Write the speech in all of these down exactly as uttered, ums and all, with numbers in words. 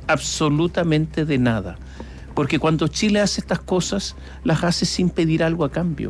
absolutamente de nada. Porque cuando Chile hace estas cosas, las hace sin pedir algo a cambio.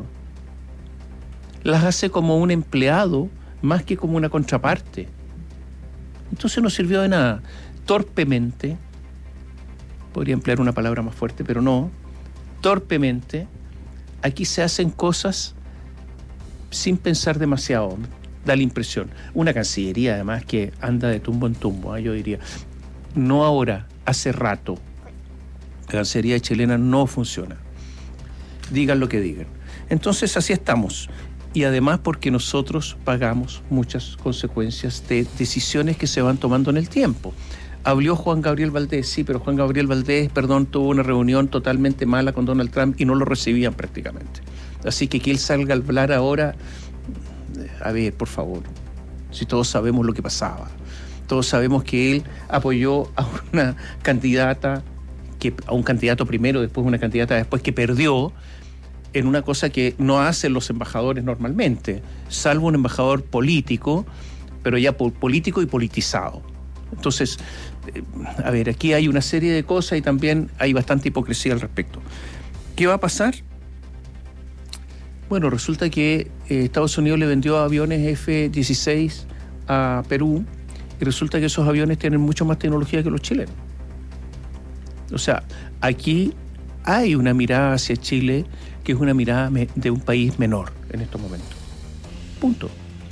Las hace como un empleado, más que como una contraparte. Entonces no sirvió de nada. Torpemente, podría emplear una palabra más fuerte, pero no, torpemente, aquí se hacen cosas sin pensar demasiado, da la impresión. Una cancillería, además, que anda de tumbo en tumbo, ¿eh? Yo diría, no ahora, hace rato. La Cancillería chilena no funciona. Digan lo que digan. Entonces así estamos. Y además porque nosotros pagamos muchas consecuencias de decisiones que se van tomando en el tiempo. Habló Juan Gabriel Valdés, sí, pero Juan Gabriel Valdés, perdón, tuvo una reunión totalmente mala con Donald Trump y no lo recibían prácticamente. Así que que él salga a hablar ahora, a ver, por favor, si todos sabemos lo que pasaba. Todos sabemos que él apoyó a una candidata, que, a un candidato primero, después una candidata después que perdió, en una cosa que no hacen los embajadores normalmente, salvo un embajador político, pero ya po- político y politizado. Entonces, eh, a ver, aquí hay una serie de cosas y también hay bastante hipocresía al respecto. ¿Qué va a pasar? Bueno, resulta que eh, Estados Unidos le vendió aviones F dieciséis a Perú y resulta que esos aviones tienen mucho más tecnología que los chilenos. O sea, aquí hay una mirada hacia Chile que es una mirada de un país menor en estos momentos. Punto.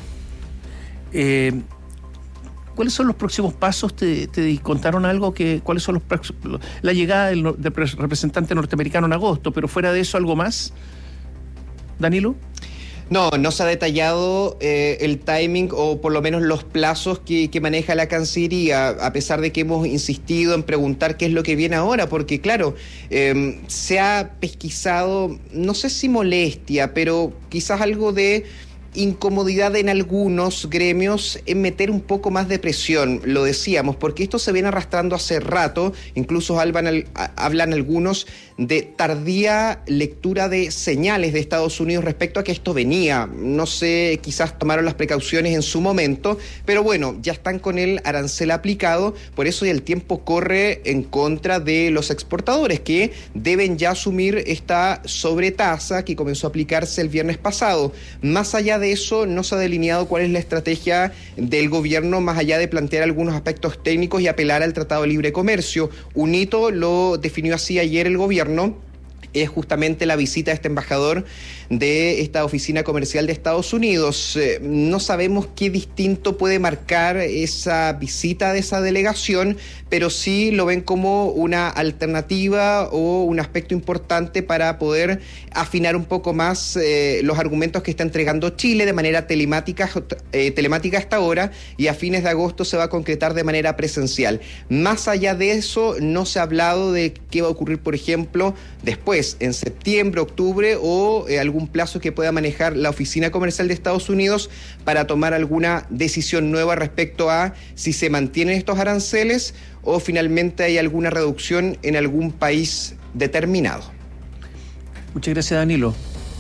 Eh, ¿Cuáles son los próximos pasos? ¿Te, te contaron algo? Que, ¿Cuáles son los próximos? La llegada del, del representante norteamericano en agosto, pero fuera de eso, ¿algo más? ¿Danilo? No, no se ha detallado eh, el timing o por lo menos los plazos que, que maneja la Cancillería, a pesar de que hemos insistido en preguntar qué es lo que viene ahora, porque claro, eh, se ha pesquisado, no sé si molestia, pero quizás algo de incomodidad en algunos gremios en meter un poco más de presión, lo decíamos, porque esto se viene arrastrando hace rato, incluso hablan, hablan algunos de tardía lectura de señales de Estados Unidos respecto a que esto venía. No sé, quizás tomaron las precauciones en su momento, pero bueno, ya están con el arancel aplicado, por eso ya el tiempo corre en contra de los exportadores, que deben ya asumir esta sobretasa que comenzó a aplicarse el viernes pasado. Más allá de eso, no se ha delineado cuál es la estrategia del gobierno, más allá de plantear algunos aspectos técnicos y apelar al Tratado de Libre Comercio. Un hito lo definió así ayer el gobierno, es justamente la visita de este embajador de esta oficina comercial de Estados Unidos. Eh, no sabemos qué distinto puede marcar esa visita de esa delegación, pero sí lo ven como una alternativa o un aspecto importante para poder afinar un poco más eh, los argumentos que está entregando Chile de manera telemática, eh, telemática hasta ahora, y a fines de agosto se va a concretar de manera presencial. Más allá de eso, no se ha hablado de qué va a ocurrir, por ejemplo, después, en septiembre, octubre, o eh, algún plazo que pueda manejar la oficina comercial de Estados Unidos para tomar alguna decisión nueva respecto a si se mantienen estos aranceles o finalmente hay alguna reducción en algún país determinado. Muchas gracias, Danilo.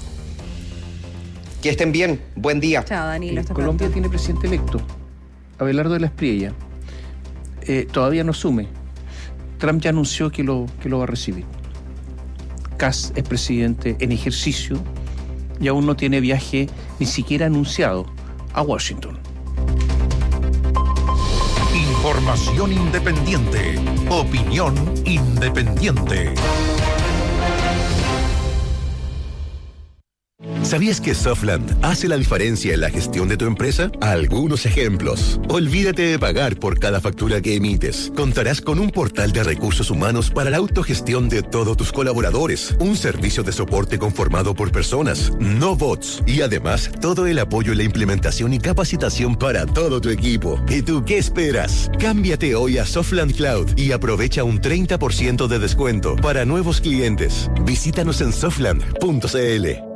Que estén bien. Buen día. Chao, Danilo. Eh, Colombia tiene presidente electo, Abelardo de la Espriella. Eh, todavía no asume. Trump ya anunció que lo, que lo va a recibir. Kass es presidente en ejercicio y aún no tiene viaje ni siquiera anunciado a Washington. Información independiente. Opinión independiente. ¿Sabías que Softland hace la diferencia en la gestión de tu empresa? Algunos ejemplos. Olvídate de pagar por cada factura que emites. Contarás con un portal de recursos humanos para la autogestión de todos tus colaboradores. Un servicio de soporte conformado por personas, no bots. Y además, todo el apoyo en la implementación y capacitación para todo tu equipo. ¿Y tú qué esperas? Cámbiate hoy a Softland Cloud y aprovecha un treinta por ciento de descuento para nuevos clientes. Visítanos en softland punto c l.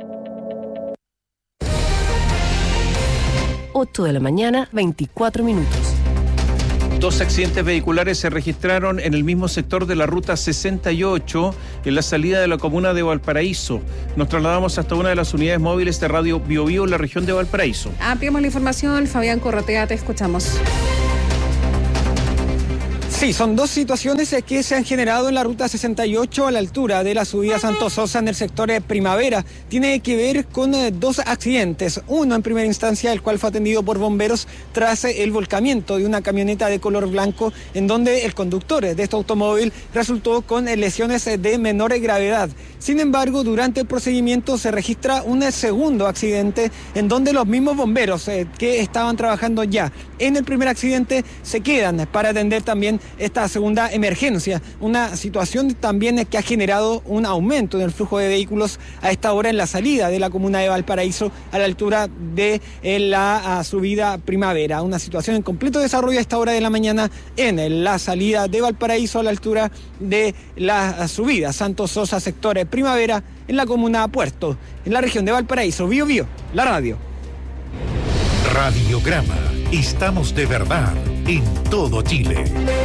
ocho de la mañana, veinticuatro minutos. Dos accidentes vehiculares se registraron en el mismo sector de la ruta sesenta y ocho, en la salida de la comuna de Valparaíso. Nos trasladamos hasta una de las unidades móviles de Radio Bio Bio en la región de Valparaíso. Ampliamos la información. Fabián Corrotea, te escuchamos. Sí, son dos situaciones que se han generado en la ruta sesenta y ocho a la altura de la subida Santo Sosa en el sector de Primavera. Tiene que ver con eh, dos accidentes. Uno en primera instancia, el cual fue atendido por bomberos tras eh, el volcamiento de una camioneta de color blanco, en donde el conductor de este automóvil resultó con eh, lesiones eh, de menor gravedad. Sin embargo, durante el procedimiento se registra un eh, segundo accidente en donde los mismos bomberos eh, que estaban trabajando ya en el primer accidente se quedan para atender también esta segunda emergencia, una situación también que ha generado un aumento en el flujo de vehículos a esta hora en la salida de la comuna de Valparaíso a la altura de la subida Primavera, una situación en completo desarrollo a esta hora de la mañana en la salida de Valparaíso a la altura de la subida Santo Sosa sector Primavera en la comuna Puerto, en la región de Valparaíso. Bio Bio, la radio. Radiograma. Estamos de verdad en todo Chile.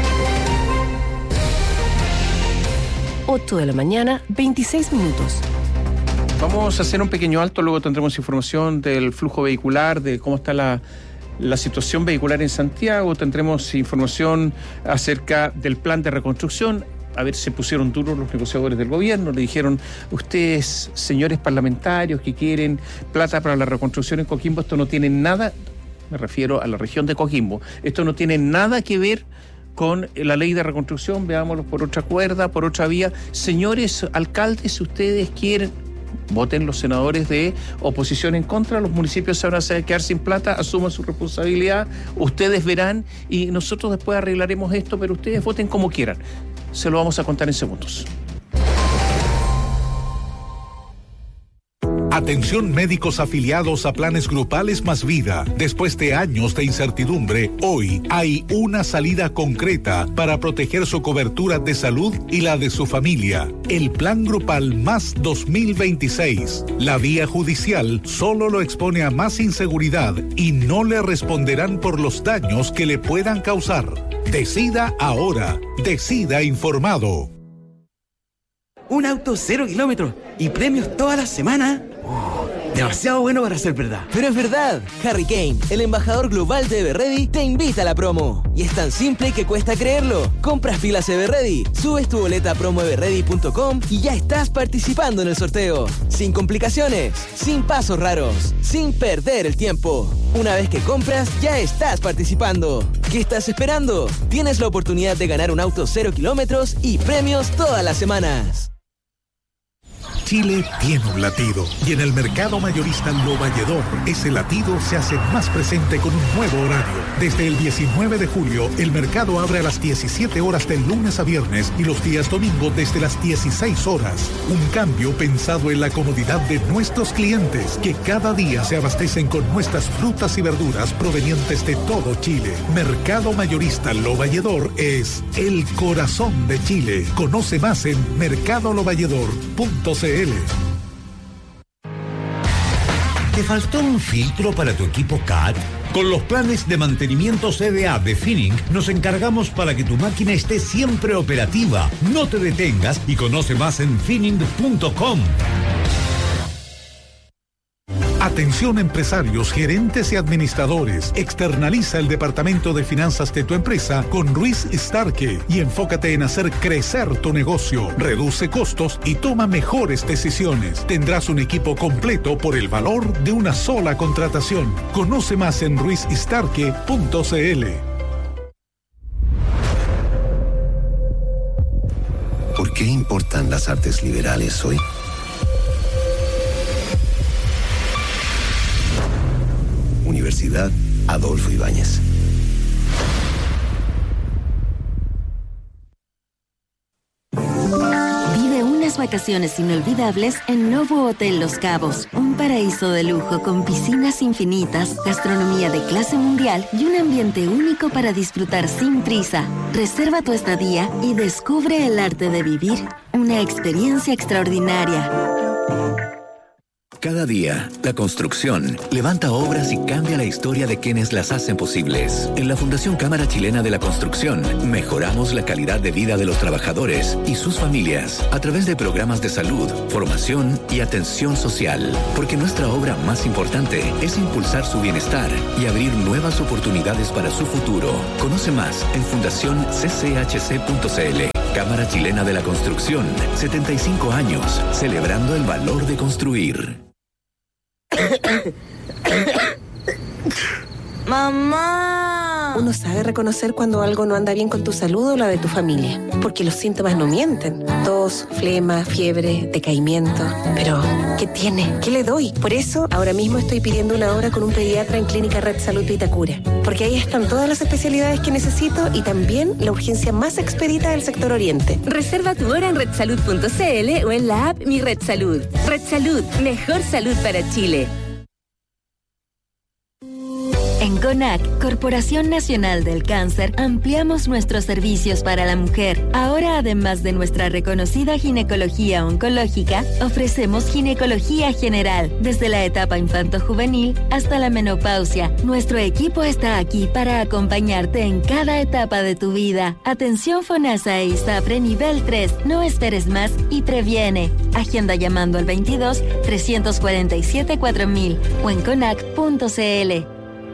ocho de la mañana, veintiséis minutos. Vamos a hacer un pequeño alto, luego tendremos información del flujo vehicular, de cómo está la, la situación vehicular en Santiago, tendremos información acerca del plan de reconstrucción. A ver, se pusieron duros los negociadores del gobierno, le dijeron, ustedes, señores parlamentarios que quieren plata para la reconstrucción en Coquimbo, esto no tiene nada, me refiero a la región de Coquimbo, esto no tiene nada que ver con la ley de reconstrucción, veámoslo por otra cuerda, por otra vía. Señores alcaldes, si ustedes quieren, voten los senadores de oposición en contra, los municipios se van a quedar sin plata, asuman su responsabilidad, ustedes verán y nosotros después arreglaremos esto, pero ustedes voten como quieran. Se lo vamos a contar en segundos. Atención médicos afiliados a planes grupales Más Vida. Después de años de incertidumbre, hoy hay una salida concreta para proteger su cobertura de salud y la de su familia. El Plan Grupal Más dos mil veintiséis. La vía judicial solo lo expone a más inseguridad y no le responderán por los daños que le puedan causar. Decida ahora. Decida informado. Un auto cero kilómetros y premios toda la semana. Oh, demasiado bueno para ser verdad. Pero es verdad. Harry Kane, el embajador global de Everready, te invita a la promo. Y es tan simple que cuesta creerlo. Compras pilas Everready, subes tu boleta a promo everready punto com y ya estás participando en el sorteo. Sin complicaciones, sin pasos raros, sin perder el tiempo. Una vez que compras, ya estás participando. ¿Qué estás esperando? Tienes la oportunidad de ganar un auto cero kilómetros y premios todas las semanas. Chile tiene un latido y en el mercado mayorista Lo Valledor ese latido se hace más presente con un nuevo horario. Desde el diecinueve de julio el mercado abre a las diecisiete horas del lunes a viernes y los días domingo desde las dieciséis horas. Un cambio pensado en la comodidad de nuestros clientes que cada día se abastecen con nuestras frutas y verduras provenientes de todo Chile. Mercado mayorista Lo Valledor es el corazón de Chile. Conoce más en mercado lo valledor punto c l. ¿Te faltó un filtro para tu equipo C A T? Con los planes de mantenimiento C D A de Finning nos encargamos para que tu máquina esté siempre operativa. No te detengas y conoce más en finning punto com. Atención empresarios, gerentes y administradores. Externaliza el departamento de finanzas de tu empresa con Ruiz Starke y enfócate en hacer crecer tu negocio. Reduce costos y toma mejores decisiones. Tendrás un equipo completo por el valor de una sola contratación. Conoce más en ruiz starke punto c l. ¿Por qué importan las artes liberales hoy? Universidad Adolfo Ibáñez. Vive unas vacaciones inolvidables en Novo Hotel Los Cabos, un paraíso de lujo con piscinas infinitas, gastronomía de clase mundial y un ambiente único para disfrutar sin prisa. Reserva tu estadía y descubre el arte de vivir una experiencia extraordinaria. Cada día, la construcción levanta obras y cambia la historia de quienes las hacen posibles. En la Fundación Cámara Chilena de la Construcción, mejoramos la calidad de vida de los trabajadores y sus familias a través de programas de salud, formación y atención social. Porque nuestra obra más importante es impulsar su bienestar y abrir nuevas oportunidades para su futuro. Conoce más en fundación c c h c punto c l. Cámara Chilena de la Construcción, setenta y cinco años, celebrando el valor de construir. ¡Mamá! Uno sabe reconocer cuando algo no anda bien con tu salud o la de tu familia, porque los síntomas no mienten. Tos, flema, fiebre, decaimiento. Pero, ¿qué tiene? ¿Qué le doy? Por eso, ahora mismo estoy pidiendo una hora con un pediatra en Clínica Red Salud Vitacura, porque ahí están todas las especialidades que necesito y también la urgencia más expedita del sector oriente. Reserva tu hora en red salud punto c l o en la app Mi Red Salud. Red Salud, mejor salud para Chile. En CONAC, Corporación Nacional del Cáncer, ampliamos nuestros servicios para la mujer. Ahora, además de nuestra reconocida ginecología oncológica, ofrecemos ginecología general, desde la etapa infanto-juvenil hasta la menopausia. Nuestro equipo está aquí para acompañarte en cada etapa de tu vida. Atención FONASA e ISAPRE nivel tres. No esperes más y previene. Agenda llamando al veintidós, trescientos cuarenta y siete, cuatro mil o en conac punto c l.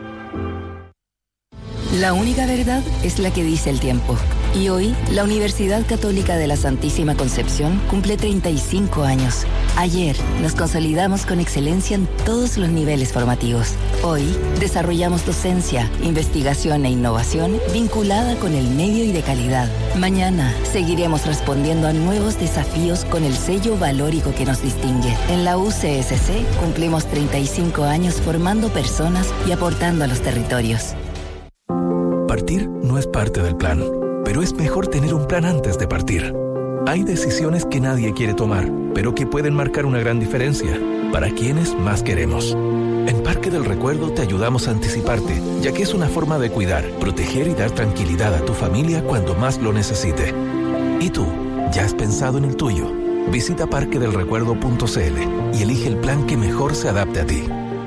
La única verdad es la que dice el tiempo. Y hoy, la Universidad Católica de la Santísima Concepción cumple treinta y cinco años. Ayer, nos consolidamos con excelencia en todos los niveles formativos. Hoy, desarrollamos docencia, investigación e innovación vinculada con el medio y de calidad. Mañana, seguiremos respondiendo a nuevos desafíos con el sello valórico que nos distingue. En la U C S C, cumplimos treinta y cinco años formando personas y aportando a los territorios. Partir no es parte del plan, pero es mejor tener un plan antes de partir. Hay decisiones que nadie quiere tomar, pero que pueden marcar una gran diferencia para quienes más queremos. En Parque del Recuerdo te ayudamos a anticiparte, ya que es una forma de cuidar, proteger y dar tranquilidad a tu familia cuando más lo necesite. ¿Y tú? ¿Ya has pensado en el tuyo? Visita parque del recuerdo punto c l y elige el plan que mejor se adapte a ti.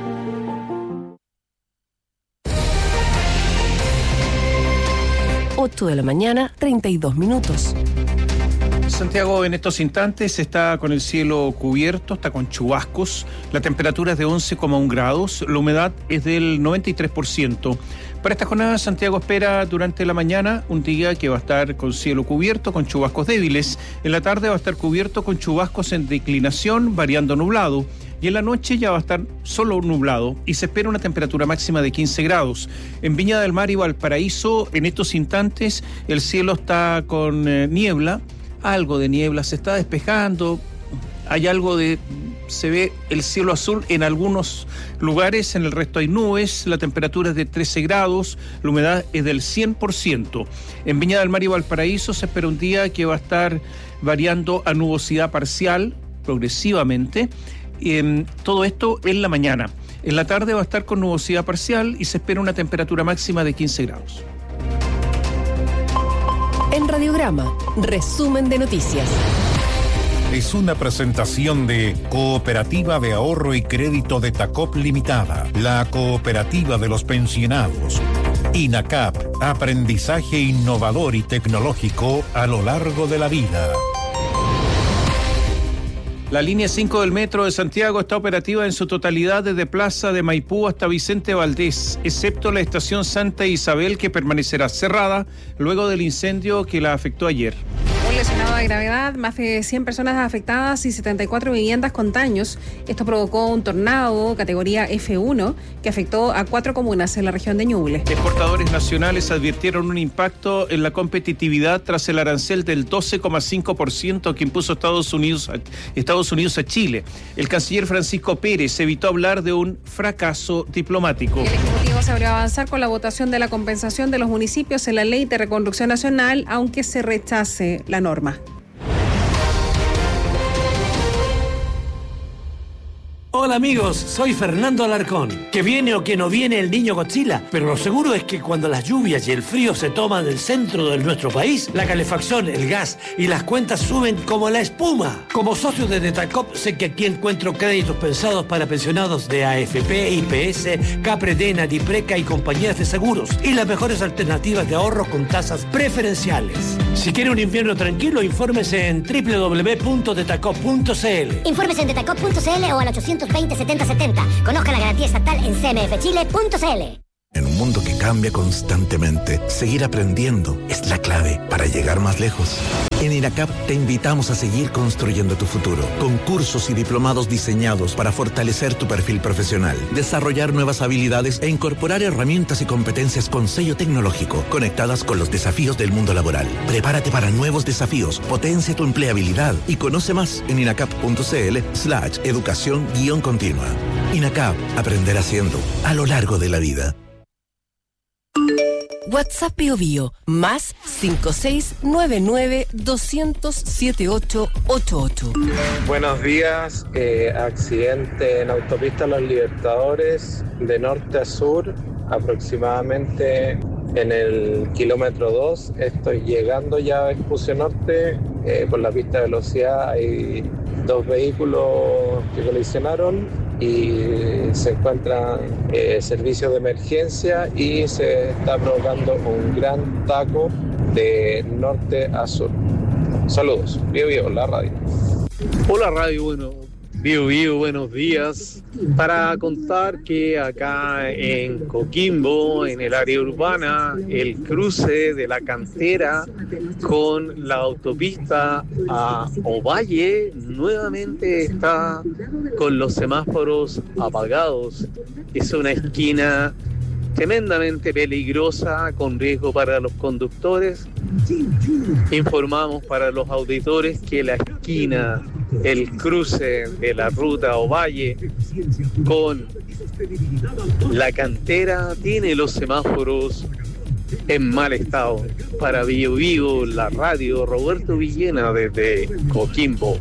ocho de la mañana, treinta y dos minutos. Santiago en estos instantes está con el cielo cubierto, está con chubascos, la temperatura es de once coma uno grados, la humedad es del noventa y tres por ciento. Para esta jornada, Santiago espera durante la mañana un día que va a estar con cielo cubierto, con chubascos débiles. En la tarde va a estar cubierto con chubascos en declinación, variando nublado. Y en la noche ya va a estar solo nublado y se espera una temperatura máxima de quince grados. En Viña del Mar y Valparaíso, en estos instantes, el cielo está con eh, niebla, algo de niebla, se está despejando, hay algo de... se ve el cielo azul en algunos lugares, en el resto hay nubes, la temperatura es de trece grados, la humedad es del cien por ciento. En Viña del Mar y Valparaíso se espera un día que va a estar variando a nubosidad parcial progresivamente. Eh, todo esto en la mañana. En la tarde va a estar con nubosidad parcial y se espera una temperatura máxima de quince grados. En Radiograma, resumen de noticias. Es una presentación de Cooperativa de Ahorro y Crédito de Tacop Limitada, la cooperativa de los pensionados. INACAP, aprendizaje innovador y tecnológico a lo largo de la vida. La línea cinco del Metro de Santiago está operativa en su totalidad desde Plaza de Maipú hasta Vicente Valdés, excepto la estación Santa Isabel, que permanecerá cerrada luego del incendio que la afectó ayer. Un lesionado de gravedad, más de cien personas afectadas y setenta y cuatro viviendas con daños. Esto provocó un tornado categoría F uno que afectó a cuatro comunas en la región de Ñuble. Exportadores nacionales advirtieron un impacto en la competitividad tras el arancel del doce coma cinco por ciento que impuso Estados Unidos a, Estados Unidos a Chile. El canciller Francisco Pérez evitó hablar de un fracaso diplomático. El Ejecutivo se abrió a avanzar con la votación de la compensación de los municipios en la Ley de Reconstrucción Nacional, aunque se rechace la norma. Hola amigos, soy Fernando Alarcón. Que viene o que no viene el niño Godzilla, pero lo seguro es que cuando las lluvias y el frío se toman el centro de nuestro país, la calefacción, el gas y las cuentas suben como la espuma. Como socio de Detacop, sé que aquí encuentro créditos pensados para pensionados de A F P, I P S, Capredena, Dipreca y compañías de seguros, y las mejores alternativas de ahorro con tasas preferenciales. Si quiere un invierno tranquilo, infórmese en doble u doble u doble u punto detacop punto c l. Infórmese en detacop punto c l o al ochocientos veinte setenta setenta. Conozca la garantía estatal en c m f chile punto c l. En un mundo que cambia constantemente, seguir aprendiendo es la clave para llegar más lejos. En INACAP te invitamos a seguir construyendo tu futuro, con cursos y diplomados diseñados para fortalecer tu perfil profesional, desarrollar nuevas habilidades e incorporar herramientas y competencias con sello tecnológico, conectadas con los desafíos del mundo laboral. Prepárate para nuevos desafíos, potencia tu empleabilidad y conoce más en inacap punto c l slash educación guión continua. INACAP, aprender haciendo, a lo largo de la vida. WhatsApp Bio Bio, más cinco seis nueve nueve dos cero cero siete ocho ocho ocho. Buenos días, eh, accidente en autopista Los Libertadores de norte a sur, aproximadamente en el kilómetro dos. Estoy llegando ya a Vespucio Norte, eh, por la pista de velocidad hay dos vehículos que colisionaron y se encuentran eh, servicios de emergencia y se está provocando un gran taco de norte a sur. Saludos, Bio Bio, la radio. Hola radio, bueno, Bio Bio, buenos días. Para contar que acá en Coquimbo, en el área urbana, el cruce de la cantera con la autopista a Ovalle nuevamente está con los semáforos apagados. Es una esquina tremendamente peligrosa, con riesgo para los conductores. Informamos para los auditores que la esquina, el cruce de la ruta Ovalle con la cantera tiene los semáforos en mal estado. Para Bio Bio, la radio, Roberto Villena desde Coquimbo.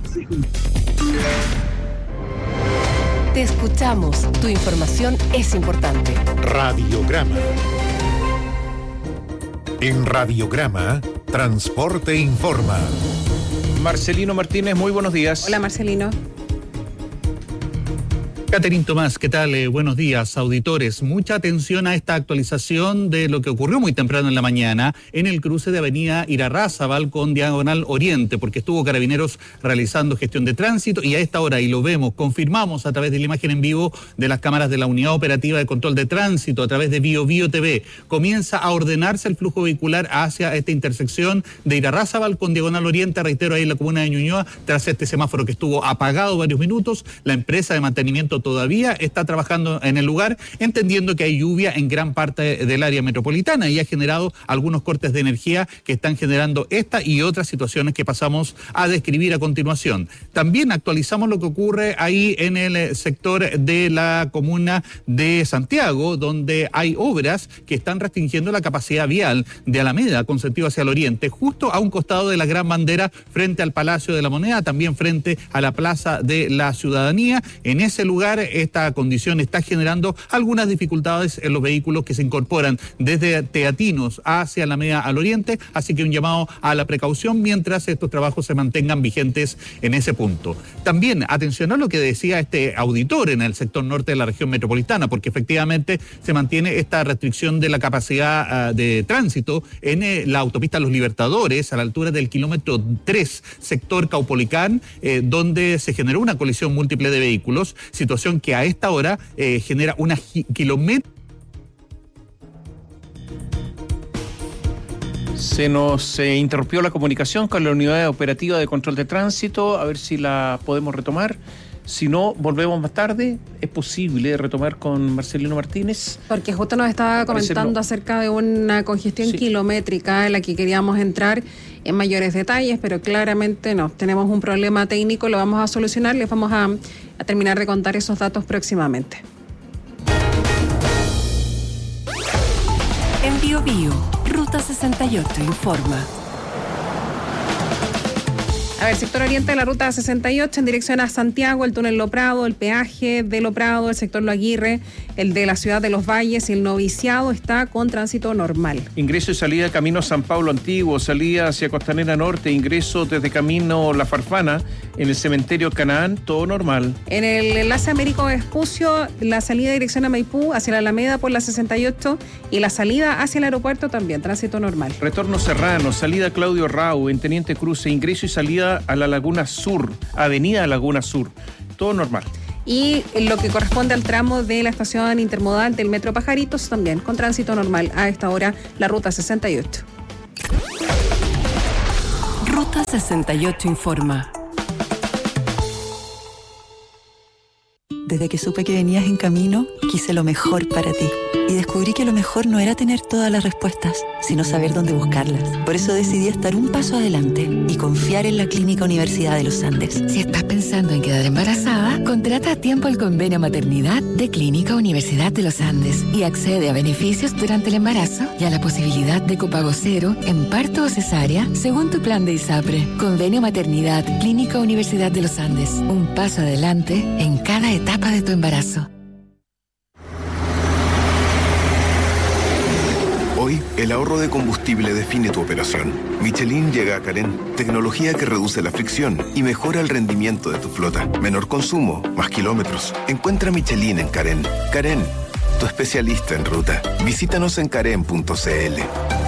Te escuchamos, tu información es importante. Radiograma. En Radiograma, Transporte Informa. Marcelino Martínez, muy buenos días. Hola Marcelino. Catherine Tomás, ¿qué tal? Eh, buenos días, auditores. Mucha atención a esta actualización de lo que ocurrió muy temprano en la mañana en el cruce de Avenida Irarrázaval con Diagonal Oriente, porque estuvo Carabineros realizando gestión de tránsito y a esta hora, y lo vemos, confirmamos a través de la imagen en vivo de las cámaras de la Unidad Operativa de Control de Tránsito, a través de Bio Bio T V, comienza a ordenarse el flujo vehicular hacia esta intersección de Irarrázaval con Diagonal Oriente, reitero, ahí en la comuna de Ñuñoa, tras este semáforo que estuvo apagado varios minutos. La empresa de mantenimiento todavía está trabajando en el lugar, entendiendo que hay lluvia en gran parte del área metropolitana y ha generado algunos cortes de energía que están generando esta y otras situaciones que pasamos a describir a continuación. También actualizamos lo que ocurre ahí en el sector de la comuna de Santiago, donde hay obras que están restringiendo la capacidad vial de Alameda con sentido hacia el oriente, justo a un costado de la Gran Bandera, frente al Palacio de la Moneda, también frente a la Plaza de la Ciudadanía. En ese lugar esta condición está generando algunas dificultades en los vehículos que se incorporan desde Teatinos hacia Alameda al oriente, así que un llamado a la precaución mientras estos trabajos se mantengan vigentes en ese punto. También atención a lo que decía este auditor en el sector norte de la región metropolitana, porque efectivamente se mantiene esta restricción de la capacidad uh, de tránsito en eh, la autopista Los Libertadores, a la altura del kilómetro tres, sector Caupolicán, eh, donde se generó una colisión múltiple de vehículos, situación que a esta hora eh, genera una kilómetro. Se nos eh, interrumpió la comunicación con la Unidad Operativa de Control de Tránsito, a ver si la podemos retomar. Si no, volvemos más tarde. ¿Es posible retomar con Marcelino Martínez? Porque justo nos estaba comentando no. acerca de una congestión sí. kilométrica en la que queríamos entrar en mayores detalles, pero claramente no. Tenemos un problema técnico, lo vamos a solucionar, les vamos a, a terminar de contar esos datos próximamente. En Bio Bio, Ruta sesenta y ocho informa. A ver, sector oriente de la ruta sesenta y ocho en dirección a Santiago, el túnel Lo Prado, el peaje de Lo Prado, el sector Lo Aguirre, el de la ciudad de Los Valles y el noviciado está con tránsito normal. Ingreso y salida camino San Pablo Antiguo, salida hacia Costanera Norte, ingreso desde camino La Farfana, en el cementerio Canaán, todo normal. En el enlace Américo Vespucio, la salida de dirección a Maipú hacia la Alameda por la sesenta y ocho y la salida hacia el aeropuerto también, tránsito normal. Retorno Serrano, salida Claudio Rau, en Teniente Cruce, ingreso y salida a la Laguna Sur, avenida Laguna Sur, todo normal. Y en lo que corresponde al tramo de la estación intermodal del Metro Pajaritos, también con tránsito normal a esta hora, la ruta sesenta y ocho. Ruta sesenta y ocho informa. Desde que supe que venías en camino, quise lo mejor para ti. Y descubrí que lo mejor no era tener todas las respuestas, sino saber dónde buscarlas. Por eso decidí estar un paso adelante y confiar en la Clínica Universidad de los Andes. Si estás pensando en quedar embarazada, contrata a tiempo el convenio maternidad de Clínica Universidad de los Andes y accede a beneficios durante el embarazo y a la posibilidad de copago cero en parto o cesárea según tu plan de ISAPRE. Convenio maternidad Clínica Universidad de los Andes. Un paso adelante en cada etapa de tu embarazo. Hoy, el ahorro de combustible define tu operación. Michelin llega a Carén, tecnología que reduce la fricción y mejora el rendimiento de tu flota. Menor consumo, más kilómetros. Encuentra Michelin en Carén. Carén, tu especialista en ruta. Visítanos en carén punto c l.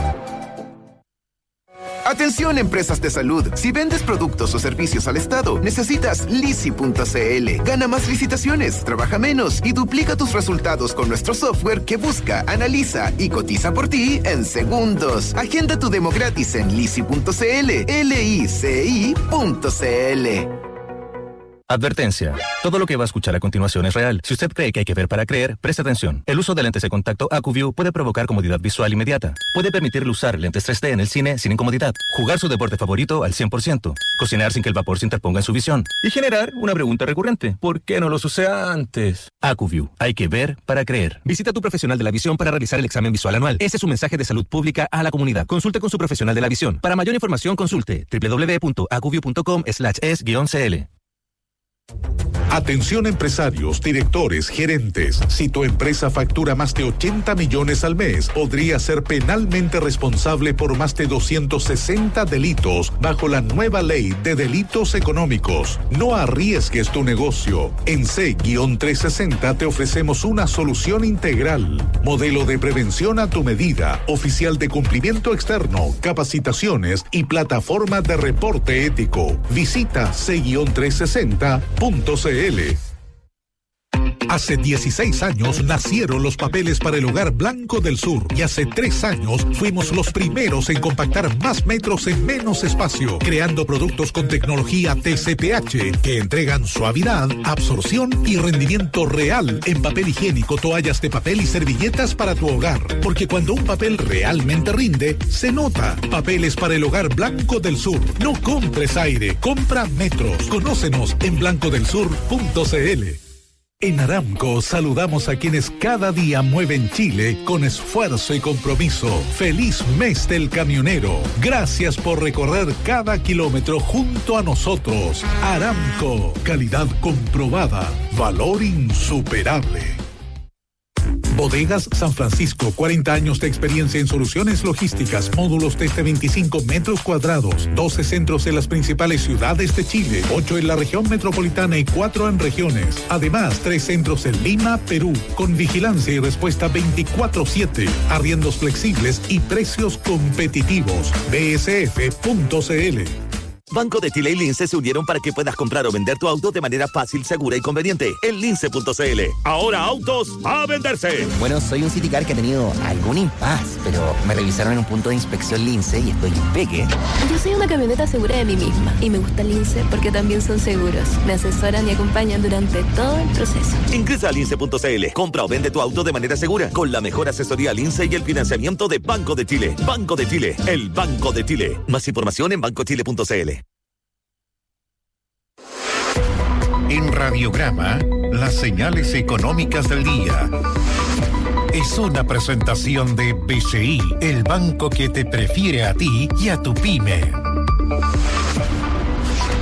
Atención, empresas de salud. Si vendes productos o servicios al Estado, necesitas lisi punto c l. Gana más licitaciones, trabaja menos y duplica tus resultados con nuestro software que busca, analiza y cotiza por ti en segundos. Agenda tu demo gratis en lisi punto c l, l i c i punto c l. Advertencia. Todo lo que va a escuchar a continuación es real. Si usted cree que hay que ver para creer, preste atención. El uso de lentes de contacto AcuView puede provocar comodidad visual inmediata. Puede permitirle usar lentes tres D en el cine sin incomodidad. Jugar su deporte favorito al cien por ciento. Cocinar sin que el vapor se interponga en su visión. Y generar una pregunta recurrente. ¿Por qué no los usé antes? AcuView. Hay que ver para creer. Visita a tu profesional de la visión para realizar el examen visual anual. Ese es un mensaje de salud pública a la comunidad. Consulte con su profesional de la visión. Para mayor información, consulte doble u doble u doble u punto acuview punto com slash es guión c l. Atención empresarios, directores, gerentes. Si tu empresa factura más de ochenta millones al mes, podría ser penalmente responsable por más de doscientos sesenta delitos bajo la nueva ley de delitos económicos. No arriesgues tu negocio. En C trescientos sesenta te ofrecemos una solución integral. Modelo de prevención a tu medida, oficial de cumplimiento externo, capacitaciones y plataforma de reporte ético. Visita C trescientos sesenta punto c l. Hace dieciséis años nacieron los papeles para el Hogar Blanco del Sur y hace tres años fuimos los primeros en compactar más metros en menos espacio, creando productos con tecnología T C P H que entregan suavidad, absorción y rendimiento real en papel higiénico, toallas de papel y servilletas para tu hogar. Porque cuando un papel realmente rinde, se nota. Papeles para el Hogar Blanco del Sur. No compres aire, compra metros. Conócenos en blanco del sur punto c l. En Aramco saludamos a quienes cada día mueven Chile con esfuerzo y compromiso. ¡Feliz mes del camionero! Gracias por recorrer cada kilómetro junto a nosotros. Aramco, calidad comprobada, valor insuperable. Bodegas San Francisco, cuarenta años de experiencia en soluciones logísticas, módulos desde veinticinco metros cuadrados, doce centros en las principales ciudades de Chile, ocho en la región metropolitana y cuatro en regiones. Además, tres centros en Lima, Perú, con vigilancia y respuesta veinticuatro siete, arriendos flexibles y precios competitivos. b s f punto c l. Banco de Chile y Lince se unieron para que puedas comprar o vender tu auto de manera fácil, segura y conveniente en lince punto c l. Ahora autos a venderse. Bueno, soy un Citicar que ha tenido algún impas, pero me revisaron en un punto de inspección Lince y estoy impeque. Yo soy una camioneta segura de mí misma y me gusta Lince porque también son seguros. Me asesoran y acompañan durante todo el proceso. Ingresa a lince punto c l. Compra o vende tu auto de manera segura con la mejor asesoría Lince y el financiamiento de Banco de Chile. Banco de Chile, el Banco de Chile. Más información en banco chile punto c l. En Radiograma, las señales económicas del día. Es una presentación de B C I, el banco que te prefiere a ti y a tu pyme.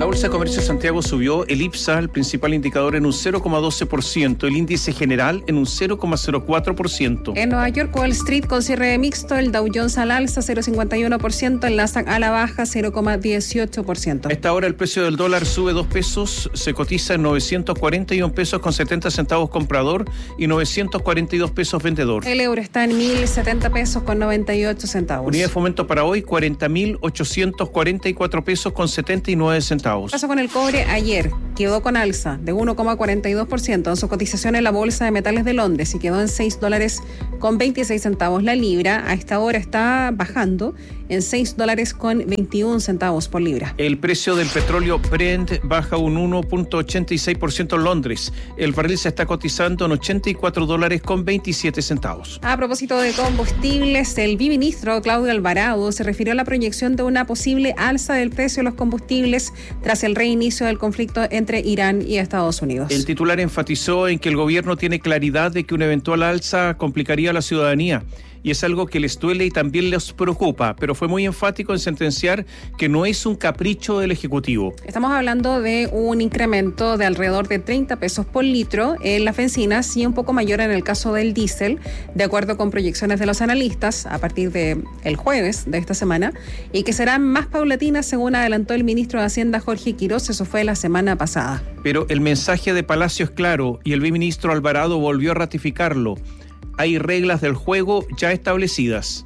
La Bolsa de Comercio de Santiago subió, el IPSA, el principal indicador, en un cero coma doce por ciento, el índice general en un cero coma cero cuatro por ciento. En Nueva York, Wall Street con cierre mixto, el Dow Jones al alza cero coma cincuenta y uno por ciento, el Nasdaq a la baja cero coma dieciocho por ciento. A esta hora el precio del dólar sube dos pesos, se cotiza en novecientos cuarenta y un pesos con setenta centavos comprador y novecientos cuarenta y dos pesos vendedor. El euro está en mil setenta pesos con noventa y ocho centavos. Unidad de fomento para hoy, cuarenta mil ochocientos cuarenta y cuatro pesos con setenta y nueve centavos. Pasó con el cobre ayer, quedó con alza de uno coma cuarenta y dos por ciento en su cotización en la Bolsa de Metales de Londres y quedó en seis dólares con veintiséis centavos la libra. A esta hora está bajando en seis dólares con veintiún centavos por libra. El precio del petróleo Brent baja un uno coma ochenta y seis por ciento en Londres. El barril se está cotizando en ochenta y cuatro dólares con veintisiete centavos. A propósito de combustibles, el viceministro Claudio Alvarado se refirió a la proyección de una posible alza del precio de los combustibles tras el reinicio del conflicto entre Irán y Estados Unidos. El titular enfatizó en que el gobierno tiene claridad de que una eventual alza complicaría a la ciudadanía y es algo que les duele y también les preocupa, pero fue muy enfático en sentenciar que no es un capricho del Ejecutivo. Estamos hablando de un incremento de alrededor de treinta pesos por litro en las bencinas y un poco mayor en el caso del diésel, de acuerdo con proyecciones de los analistas a partir del jueves de esta semana, y que serán más paulatinas según adelantó el ministro de Hacienda Jorge Quiroz. Eso fue la semana pasada. Pero el mensaje de Palacio es claro y el viceministro Alvarado volvió a ratificarlo. Hay reglas del juego ya establecidas.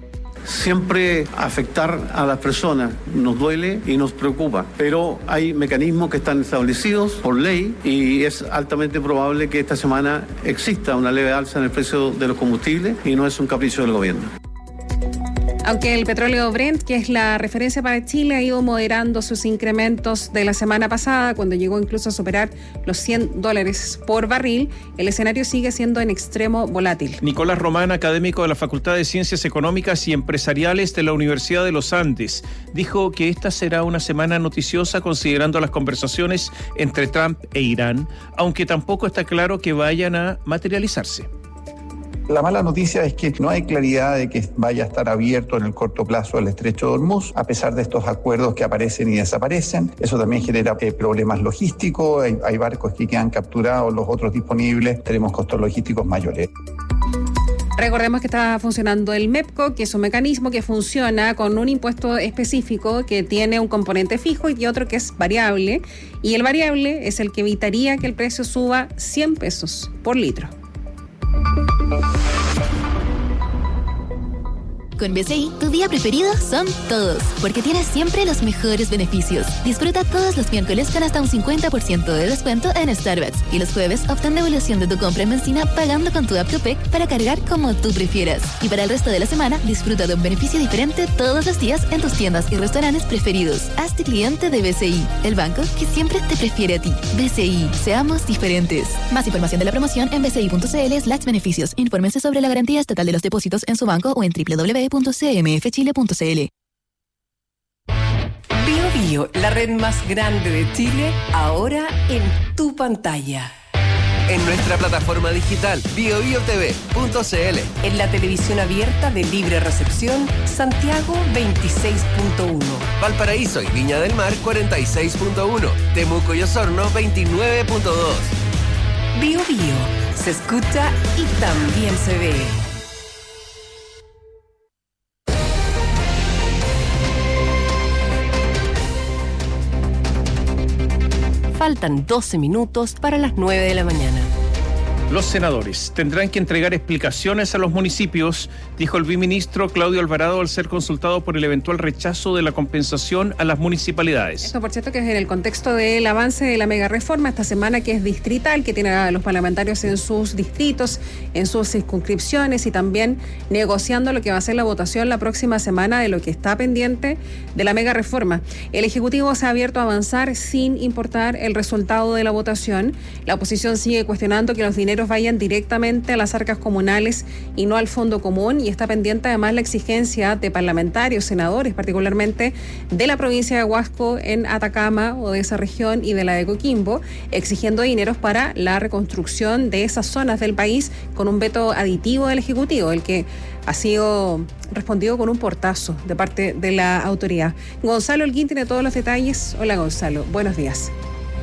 Siempre afectar a las personas nos duele y nos preocupa, pero hay mecanismos que están establecidos por ley y es altamente probable que esta semana exista una leve alza en el precio de los combustibles y no es un capricho del gobierno. Aunque el petróleo Brent, que es la referencia para Chile, ha ido moderando sus incrementos de la semana pasada, cuando llegó incluso a superar los cien dólares por barril, el escenario sigue siendo en extremo volátil. Nicolás Román, académico de la Facultad de Ciencias Económicas y Empresariales de la Universidad de los Andes, dijo que esta será una semana noticiosa considerando las conversaciones entre Trump e Irán, aunque tampoco está claro que vayan a materializarse. La mala noticia es que no hay claridad de que vaya a estar abierto en el corto plazo el estrecho de Hormuz, a pesar de estos acuerdos que aparecen y desaparecen. Eso también genera eh, problemas logísticos, hay, hay barcos que quedan capturados, los otros disponibles, tenemos costos logísticos mayores. Recordemos que está funcionando el MEPCO, que es un mecanismo que funciona con un impuesto específico que tiene un componente fijo y otro que es variable, y el variable es el que evitaría que el precio suba cien pesos por litro. Con B C I, tu día preferido son todos, porque tienes siempre los mejores beneficios. Disfruta todos los miércoles con hasta un cincuenta por ciento de descuento en Starbucks y los jueves obtén devolución de tu compra en benzina pagando con tu app Copec para cargar como tú prefieras. Y para el resto de la semana, disfruta de un beneficio diferente todos los días en tus tiendas y restaurantes preferidos. Hazte cliente de B C I, el banco que siempre te prefiere a ti. B C I, seamos diferentes. Más información de la promoción en bci.cl slash beneficios. Infórmense sobre la garantía estatal de los depósitos en su banco o en doble u doble u doble u punto c m f chile punto c l. Bio Bio, la red más grande de Chile, ahora en tu pantalla. En nuestra plataforma digital bio bio t v punto c l. En la televisión abierta de libre recepción, Santiago veintiséis punto uno. Valparaíso y Viña del Mar cuarenta y seis punto uno. Temuco y Osorno veintinueve punto dos. Bio Bio, se escucha y también se ve. Faltan doce minutos para las nueve de la mañana. Los senadores tendrán que entregar explicaciones a los municipios, dijo el viceministro Claudio Alvarado al ser consultado por el eventual rechazo de la compensación a las municipalidades. Esto, por cierto, que es en el contexto del avance de la mega reforma esta semana, que es distrital, que tiene a los parlamentarios en sus distritos, en sus circunscripciones y también negociando lo que va a ser la votación la próxima semana de lo que está pendiente de la mega reforma. El Ejecutivo se ha abierto a avanzar sin importar el resultado de la votación. La oposición sigue cuestionando que los dineros vayan directamente a las arcas comunales y no al fondo común, y está pendiente además la exigencia de parlamentarios, senadores, particularmente de la provincia de Huasco en Atacama o de esa región y de la de Coquimbo, exigiendo dineros para la reconstrucción de esas zonas del país con un veto aditivo del Ejecutivo, el que ha sido respondido con un portazo de parte de la autoridad. Gonzalo Holguín tiene todos los detalles. Hola Gonzalo, buenos días.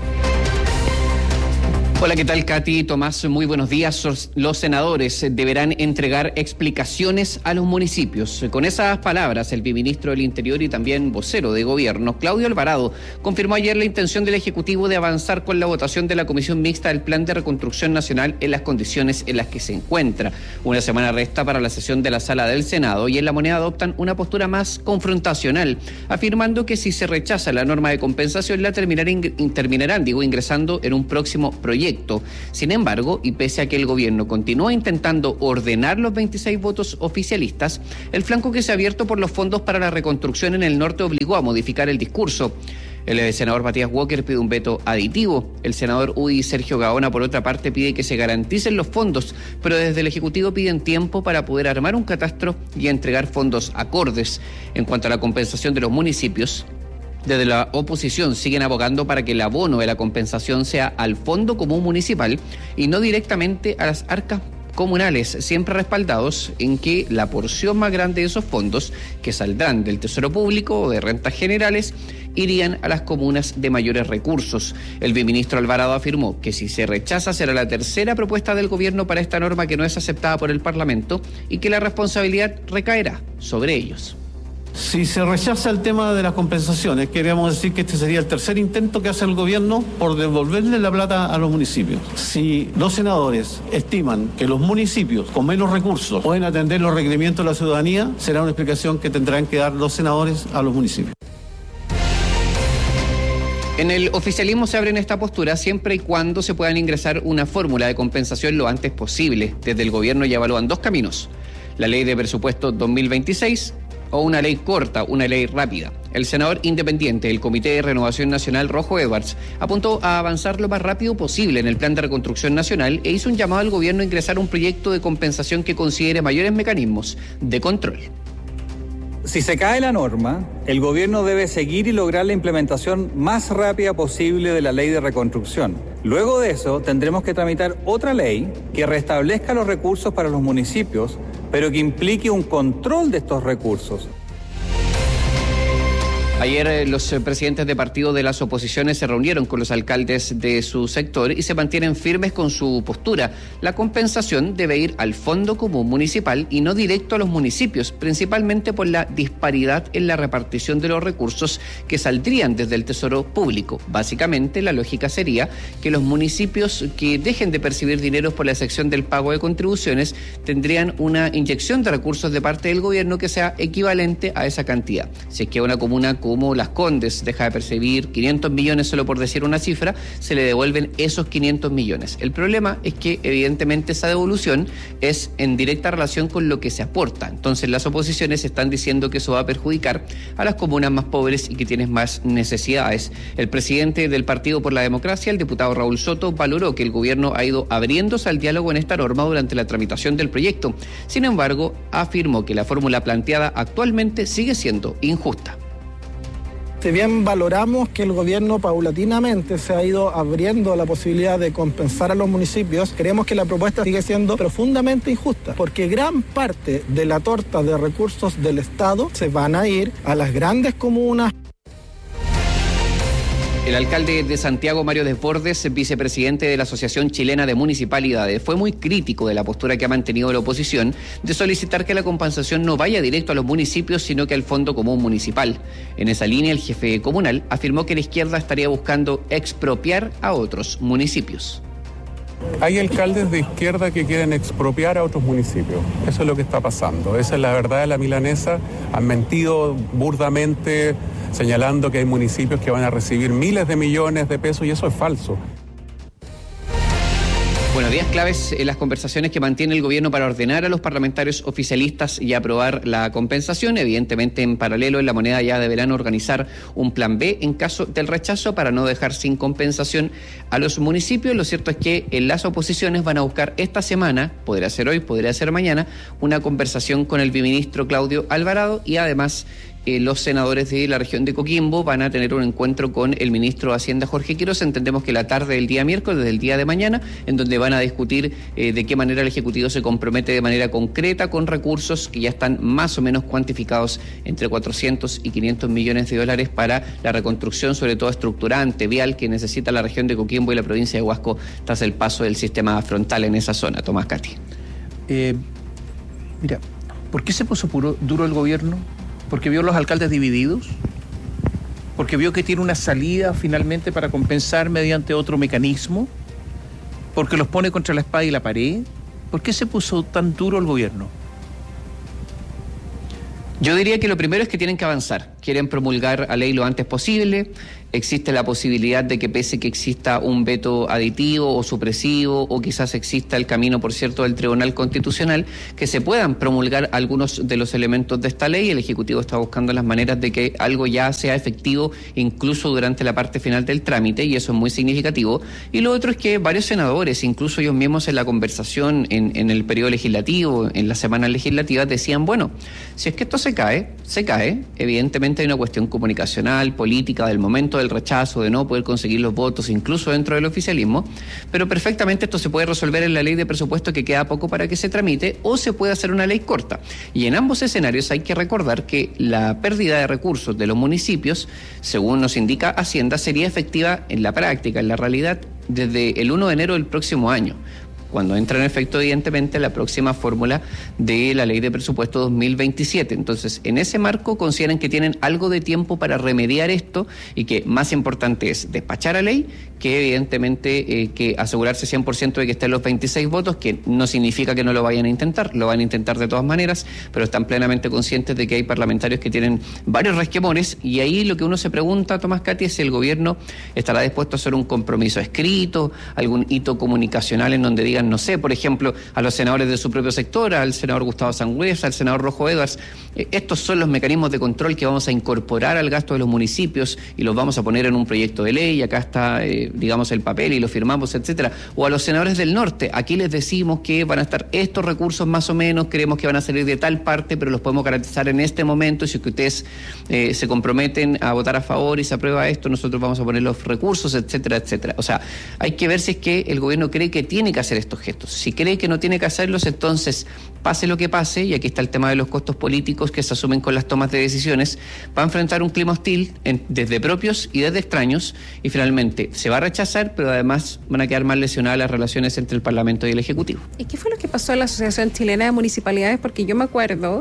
Hola, ¿qué tal, Katy? Tomás, muy buenos días. Los senadores deberán entregar explicaciones a los municipios. Con esas palabras, el viceministro del Interior y también vocero de gobierno, Claudio Alvarado, confirmó ayer la intención del Ejecutivo de avanzar con la votación de la Comisión Mixta del Plan de Reconstrucción Nacional en las condiciones en las que se encuentra. Una semana resta para la sesión de la Sala del Senado y en La Moneda adoptan una postura más confrontacional, afirmando que si se rechaza la norma de compensación, la terminarán, terminarán digo, ingresando en un próximo proyecto. Sin embargo, y pese a que el gobierno continúa intentando ordenar los veintiséis votos oficialistas, el flanco que se ha abierto por los fondos para la reconstrucción en el norte obligó a modificar el discurso. El senador Matías Walker pide un veto aditivo. El senador U D I Sergio Gaona, por otra parte, pide que se garanticen los fondos, pero desde el Ejecutivo piden tiempo para poder armar un catastro y entregar fondos acordes. En cuanto a la compensación de los municipios, desde la oposición siguen abogando para que el abono de la compensación sea al Fondo Común Municipal y no directamente a las arcas comunales, siempre respaldados en que la porción más grande de esos fondos, que saldrán del Tesoro Público o de rentas generales, irían a las comunas de mayores recursos. El viceministro Alvarado afirmó que si se rechaza será la tercera propuesta del gobierno para esta norma que no es aceptada por el Parlamento y que la responsabilidad recaerá sobre ellos. Si se rechaza el tema de las compensaciones, queríamos decir que este sería el tercer intento que hace el gobierno por devolverle la plata a los municipios. Si los senadores estiman que los municipios con menos recursos pueden atender los requerimientos de la ciudadanía, será una explicación que tendrán que dar los senadores a los municipios. En el oficialismo se abre en esta postura siempre y cuando se puedan ingresar una fórmula de compensación lo antes posible. Desde el gobierno ya evalúan dos caminos: la ley de presupuesto dos mil veintiséis o una ley corta, una ley rápida. El senador independiente del Comité de Renovación Nacional, Rojo Edwards, apuntó a avanzar lo más rápido posible en el Plan de Reconstrucción Nacional e hizo un llamado al gobierno a ingresar un proyecto de compensación que considere mayores mecanismos de control. Si se cae la norma, el gobierno debe seguir y lograr la implementación más rápida posible de la ley de reconstrucción. Luego de eso, tendremos que tramitar otra ley que restablezca los recursos para los municipios, pero que implique un control de estos recursos. Ayer los presidentes de partidos de las oposiciones se reunieron con los alcaldes de su sector y se mantienen firmes con su postura. La compensación debe ir al Fondo Común Municipal y no directo a los municipios, principalmente por la disparidad en la repartición de los recursos que saldrían desde el Tesoro Público. Básicamente, la lógica sería que los municipios que dejen de percibir dinero por la excepción del pago de contribuciones tendrían una inyección de recursos de parte del gobierno que sea equivalente a esa cantidad. Si es que una comuna como Las Condes deja de percibir quinientos millones solo por decir una cifra, se le devuelven esos quinientos millones. El problema es que evidentemente esa devolución es en directa relación con lo que se aporta. Entonces las oposiciones están diciendo que eso va a perjudicar a las comunas más pobres y que tienen más necesidades. El presidente del Partido por la Democracia, el diputado Raúl Soto, valoró que el gobierno ha ido abriéndose al diálogo en esta norma durante la tramitación del proyecto. Sin embargo, afirmó que la fórmula planteada actualmente sigue siendo injusta. Si bien valoramos que el gobierno paulatinamente se ha ido abriendo la posibilidad de compensar a los municipios, creemos que la propuesta sigue siendo profundamente injusta, porque gran parte de la torta de recursos del Estado se van a ir a las grandes comunas. El alcalde de Santiago, Mario Desbordes, vicepresidente de la Asociación Chilena de Municipalidades, fue muy crítico de la postura que ha mantenido la oposición de solicitar que la compensación no vaya directo a los municipios, sino que al Fondo Común Municipal. En esa línea, el jefe comunal afirmó que la izquierda estaría buscando expropiar a otros municipios. Hay alcaldes de izquierda que quieren expropiar a otros municipios. Eso es lo que está pasando. Esa es la verdad de la milanesa. Han mentido burdamente señalando que hay municipios que van a recibir miles de millones de pesos y eso es falso. Bueno, días claves en las conversaciones que mantiene el gobierno para ordenar a los parlamentarios oficialistas y aprobar la compensación. Evidentemente, en paralelo, en La Moneda ya deberán organizar un plan B en caso del rechazo para no dejar sin compensación a los municipios. Lo cierto es que en las oposiciones van a buscar esta semana, podría ser hoy, podría ser mañana, una conversación con el viceministro Claudio Alvarado y además eh, los senadores de la región de Coquimbo van a tener un encuentro con el ministro de Hacienda, Jorge Quiroz, entendemos que la tarde del día miércoles, desde el día de mañana, en donde van a discutir eh, de qué manera el Ejecutivo se compromete de manera concreta con recursos que ya están más o menos cuantificados entre cuatrocientos y quinientos millones de dólares para la reconstrucción, sobre todo estructurante, vial, que necesita la región de Coquimbo y la provincia de Huasco tras el paso del sistema frontal en esa zona. Tomás Cati. Eh, mira, ¿por qué se puso puro, duro el gobierno? ¿Porque vio a los alcaldes divididos? ¿Porque vio que tiene una salida finalmente para compensar mediante otro mecanismo? ¿Porque los pone contra la espada y la pared? ¿Por qué se puso tan duro el gobierno? Yo diría que lo primero es que tienen que avanzar. Quieren promulgar a ley lo antes posible. Existe la posibilidad de que pese que exista un veto aditivo o supresivo, o quizás exista el camino, por cierto, del Tribunal Constitucional, que se puedan promulgar algunos de los elementos de esta ley. El Ejecutivo está buscando las maneras de que algo ya sea efectivo incluso durante la parte final del trámite, y eso es muy significativo. Y lo otro es que varios senadores, incluso ellos mismos en la conversación en, en el periodo legislativo, en las semanas legislativas, decían, bueno, si es que esto se cae, se cae. Evidentemente hay una cuestión comunicacional, política, del momento del rechazo, de no poder conseguir los votos, incluso dentro del oficialismo, pero perfectamente esto se puede resolver en la ley de presupuesto, que queda poco para que se tramite, o se puede hacer una ley corta. Y en ambos escenarios hay que recordar que la pérdida de recursos de los municipios, según nos indica Hacienda, sería efectiva en la práctica, en la realidad, desde el primero de enero del próximo año, cuando entra en efecto, evidentemente, la próxima fórmula de la Ley de Presupuesto dos mil veintisiete. Entonces, en ese marco, consideran que tienen algo de tiempo para remediar esto, y que más importante es despachar la ley que, evidentemente, eh, que asegurarse cien por ciento de que estén los veintiséis votos, que no significa que no lo vayan a intentar, lo van a intentar de todas maneras, pero están plenamente conscientes de que hay parlamentarios que tienen varios resquemores, y ahí lo que uno se pregunta, Tomás Cati, es si el gobierno estará dispuesto a hacer un compromiso escrito, algún hito comunicacional en donde diga, no sé, por ejemplo, a los senadores de su propio sector, al senador Gustavo Sangüesa, al senador Rojo Edwards, eh, estos son los mecanismos de control que vamos a incorporar al gasto de los municipios y los vamos a poner en un proyecto de ley, acá está, eh, digamos, el papel y lo firmamos, etcétera. O a los senadores del norte, aquí les decimos que van a estar estos recursos más o menos, creemos que van a salir de tal parte, pero los podemos garantizar en este momento, y si que ustedes eh, se comprometen a votar a favor y se aprueba esto, nosotros vamos a poner los recursos, etcétera, etcétera. O sea, hay que ver si es que el gobierno cree que tiene que hacer estos gestos. Si cree que no tiene que hacerlos, entonces, pase lo que pase, y aquí está el tema de los costos políticos que se asumen con las tomas de decisiones, va a enfrentar un clima hostil en, desde propios y desde extraños, y finalmente se va a rechazar, pero además van a quedar más lesionadas las relaciones entre el Parlamento y el Ejecutivo. ¿Y qué fue lo que pasó en la Asociación Chilena de Municipalidades? Porque yo me acuerdo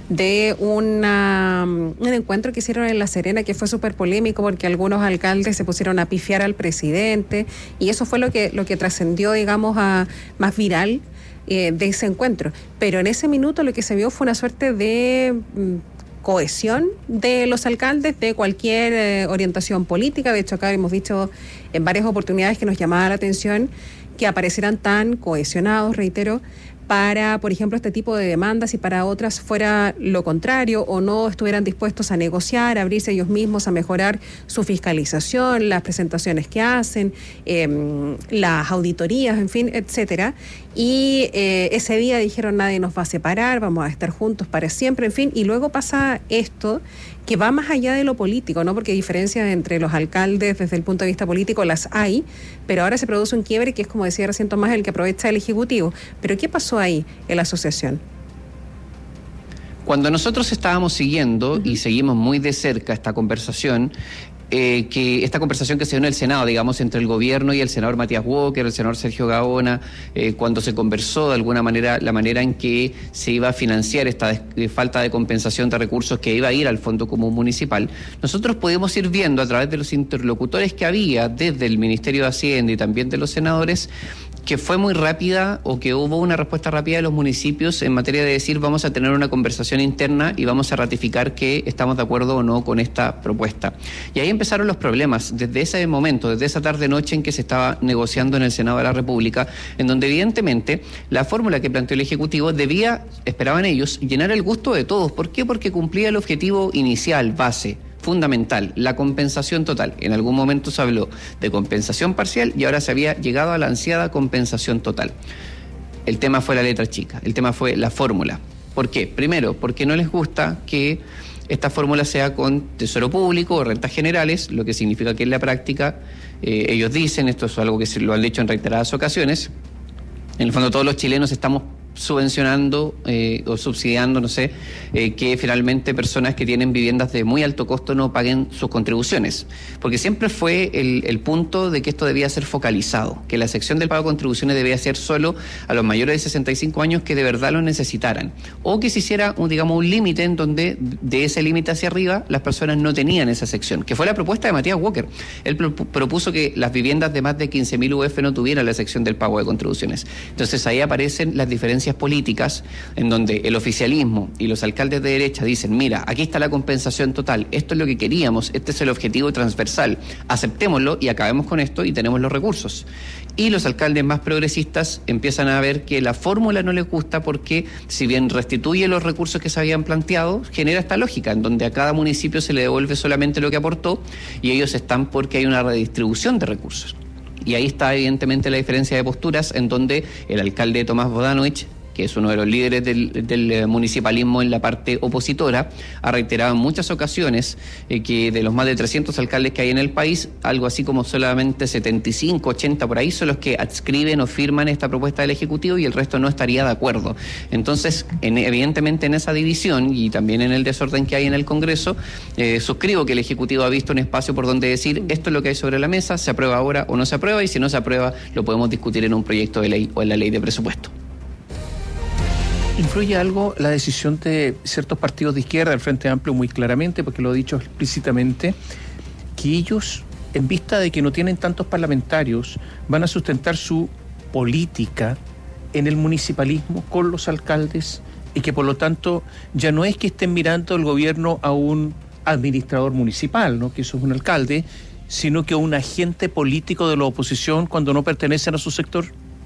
de una, un encuentro que hicieron en La Serena que fue súper polémico, porque algunos alcaldes se pusieron a pifiar al presidente, y eso fue lo que, lo que trascendió, digamos, a más viral eh, de ese encuentro. Pero en ese minuto lo que se vio fue una suerte de mm, cohesión de los alcaldes de cualquier eh, orientación política. De hecho, acá hemos dicho en varias oportunidades que nos llamaba la atención que aparecieran tan cohesionados, reitero, para, por ejemplo, este tipo de demandas, y para otras fuera lo contrario, o no estuvieran dispuestos a negociar, a abrirse ellos mismos, a mejorar su fiscalización, las presentaciones que hacen, eh, las auditorías, en fin, etcétera. Y eh, ese día dijeron, nadie nos va a separar, vamos a estar juntos para siempre, en fin. Y luego pasa esto que va más allá de lo político, ¿no? Porque diferencias entre los alcaldes desde el punto de vista político las hay, pero ahora se produce un quiebre que es, como decía recién Tomás, el que aprovecha el Ejecutivo. ¿Pero qué pasó ahí en la asociación? Cuando nosotros estábamos siguiendo, uh-huh, y seguimos muy de cerca esta conversación, Eh, que esta conversación que se dio en el Senado, digamos, entre el gobierno y el senador Matías Walker, el senador Sergio Gaona, eh, cuando se conversó de alguna manera la manera en que se iba a financiar esta des- falta de compensación de recursos que iba a ir al Fondo Común Municipal, nosotros podemos ir viendo a través de los interlocutores que había desde el Ministerio de Hacienda y también de los senadores, que fue muy rápida, o que hubo una respuesta rápida de los municipios en materia de decir, vamos a tener una conversación interna y vamos a ratificar que estamos de acuerdo o no con esta propuesta. Y ahí empezaron los problemas, desde ese momento, desde esa tarde-noche en que se estaba negociando en el Senado de la República, en donde evidentemente la fórmula que planteó el Ejecutivo debía, esperaban ellos, llenar el gusto de todos. ¿Por qué? Porque cumplía el objetivo inicial, base, fundamental, la compensación total. En algún momento se habló de compensación parcial y ahora se había llegado a la ansiada compensación total. El tema fue la letra chica, el tema fue la fórmula. ¿Por qué? Primero, porque no les gusta que esta fórmula sea con tesoro público o rentas generales, lo que significa que en la práctica eh, ellos dicen, esto es algo que se lo han dicho en reiteradas ocasiones, en el fondo todos los chilenos estamos subvencionando eh, o subsidiando, no sé, eh, que finalmente personas que tienen viviendas de muy alto costo no paguen sus contribuciones. Porque siempre fue el, el punto de que esto debía ser focalizado, que la sección del pago de contribuciones debía ser solo a los mayores de sesenta y cinco años que de verdad lo necesitaran. O que se hiciera, un, digamos, un límite en donde de ese límite hacia arriba las personas no tenían esa sección, que fue la propuesta de Matías Walker. Él pro- propuso que las viviendas de más de quince mil U F no tuvieran la sección del pago de contribuciones. Entonces ahí aparecen las diferencias políticas en donde el oficialismo y los alcaldes de derecha dicen, mira, aquí está la compensación total, esto es lo que queríamos, este es el objetivo transversal, aceptémoslo y acabemos con esto y tenemos los recursos. Y los alcaldes más progresistas empiezan a ver que la fórmula no les gusta porque si bien restituye los recursos que se habían planteado, genera esta lógica en donde a cada municipio se le devuelve solamente lo que aportó y ellos están porque hay una redistribución de recursos. Y ahí está evidentemente la diferencia de posturas en donde el alcalde Tomás Bodanovich, que es uno de los líderes del, del municipalismo en la parte opositora, ha reiterado en muchas ocasiones eh, que de los más de trescientos alcaldes que hay en el país, algo así como solamente setenta y cinco, ochenta por ahí son los que adscriben o firman esta propuesta del Ejecutivo y el resto no estaría de acuerdo. Entonces, en, evidentemente en esa división y también en el desorden que hay en el Congreso, eh, suscribo que el Ejecutivo ha visto un espacio por donde decir esto es lo que hay sobre la mesa, se aprueba ahora o no se aprueba y si no se aprueba lo podemos discutir en un proyecto de ley o en la ley de presupuesto. ¿Influye algo la decisión de ciertos partidos de izquierda, el Frente Amplio muy claramente, porque lo ha dicho explícitamente, que ellos, en vista de que no tienen tantos parlamentarios, van a sustentar su política en el municipalismo con los alcaldes y que por lo tanto ya no es que estén mirando el gobierno a un administrador municipal, ¿no?, que eso es un alcalde, sino que a un agente político de la oposición cuando no pertenecen a su sector?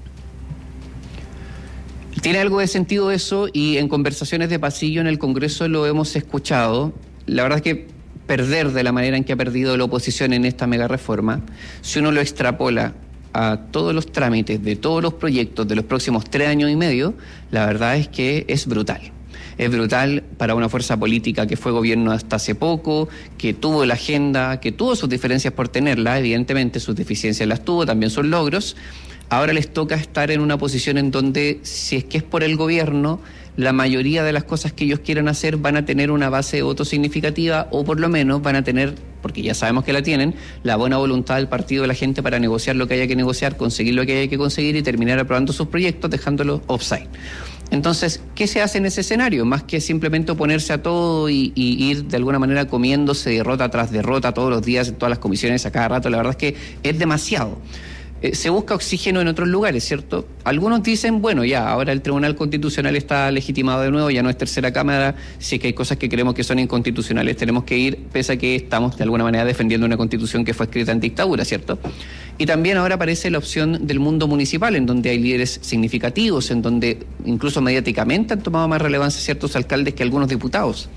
Tiene algo de sentido eso y en conversaciones de pasillo en el Congreso lo hemos escuchado. La verdad es que perder de la manera en que ha perdido la oposición en esta mega reforma, si uno lo extrapola a todos los trámites de todos los proyectos de los próximos tres años y medio, la verdad es que es brutal. Es brutal para una fuerza política que fue gobierno hasta hace poco, que tuvo la agenda, que tuvo sus diferencias por tenerla, evidentemente sus deficiencias las tuvo, también sus logros. Ahora les toca estar en una posición en donde, si es que es por el gobierno, la mayoría de las cosas que ellos quieran hacer van a tener una base de voto significativa o por lo menos van a tener, porque ya sabemos que la tienen, la buena voluntad del partido de la gente para negociar lo que haya que negociar, conseguir lo que haya que conseguir y terminar aprobando sus proyectos dejándolos offside. Entonces, ¿qué se hace en ese escenario? Más que simplemente oponerse a todo y, y ir de alguna manera comiéndose derrota tras derrota todos los días en todas las comisiones a cada rato, la verdad es que es demasiado. Eh, se busca oxígeno en otros lugares, ¿cierto? Algunos dicen, bueno, ya, ahora el Tribunal Constitucional está legitimado de nuevo, ya no es tercera cámara, si es que hay cosas que creemos que son inconstitucionales, tenemos que ir, pese a que estamos de alguna manera defendiendo una constitución que fue escrita en dictadura, ¿cierto? Y también ahora aparece la opción del mundo municipal, en donde hay líderes significativos, en donde incluso mediáticamente han tomado más relevancia ciertos alcaldes que algunos diputados.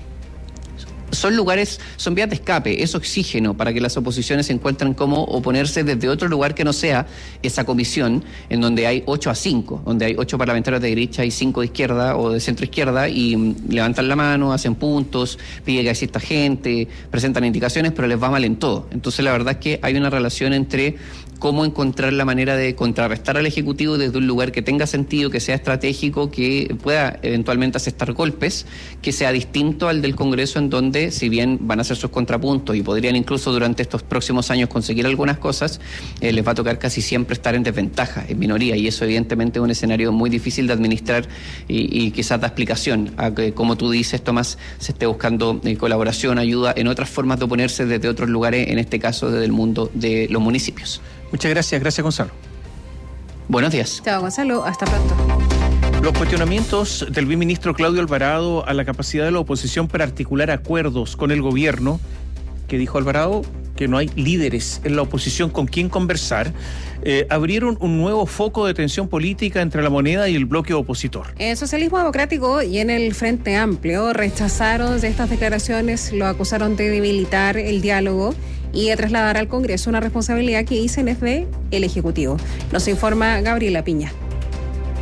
Son lugares, son vías de escape, es oxígeno para que las oposiciones encuentren cómo oponerse desde otro lugar que no sea esa comisión en donde hay ocho a cinco, donde hay ocho parlamentarios de derecha y cinco de izquierda o de centro izquierda y um, levantan la mano, hacen puntos, piden que exista gente, presentan indicaciones, pero les va mal en todo. Entonces la verdad es que hay una relación entre cómo encontrar la manera de contrarrestar al Ejecutivo desde un lugar que tenga sentido, que sea estratégico, que pueda eventualmente asestar golpes, que sea distinto al del Congreso, en donde, si bien van a hacer sus contrapuntos y podrían incluso durante estos próximos años conseguir algunas cosas, eh, les va a tocar casi siempre estar en desventaja, en minoría, y eso evidentemente es un escenario muy difícil de administrar y, y quizás da explicación a que, como tú dices, Tomás, se esté buscando eh, colaboración, ayuda en otras formas de oponerse desde otros lugares, en este caso desde el mundo de los municipios. Muchas gracias, gracias Gonzalo. Buenos días. Chao Gonzalo, hasta pronto. Los cuestionamientos del ministro Claudio Alvarado a la capacidad de la oposición para articular acuerdos con el gobierno, que dijo Alvarado que no hay líderes en la oposición con quien conversar, eh, abrieron un nuevo foco de tensión política entre la Moneda y el bloque opositor. El Socialismo Democrático y en el Frente Amplio rechazaron estas declaraciones, lo acusaron de debilitar el diálogo y de trasladar al Congreso una responsabilidad que dicen es de el Ejecutivo. Nos informa Gabriela Piña.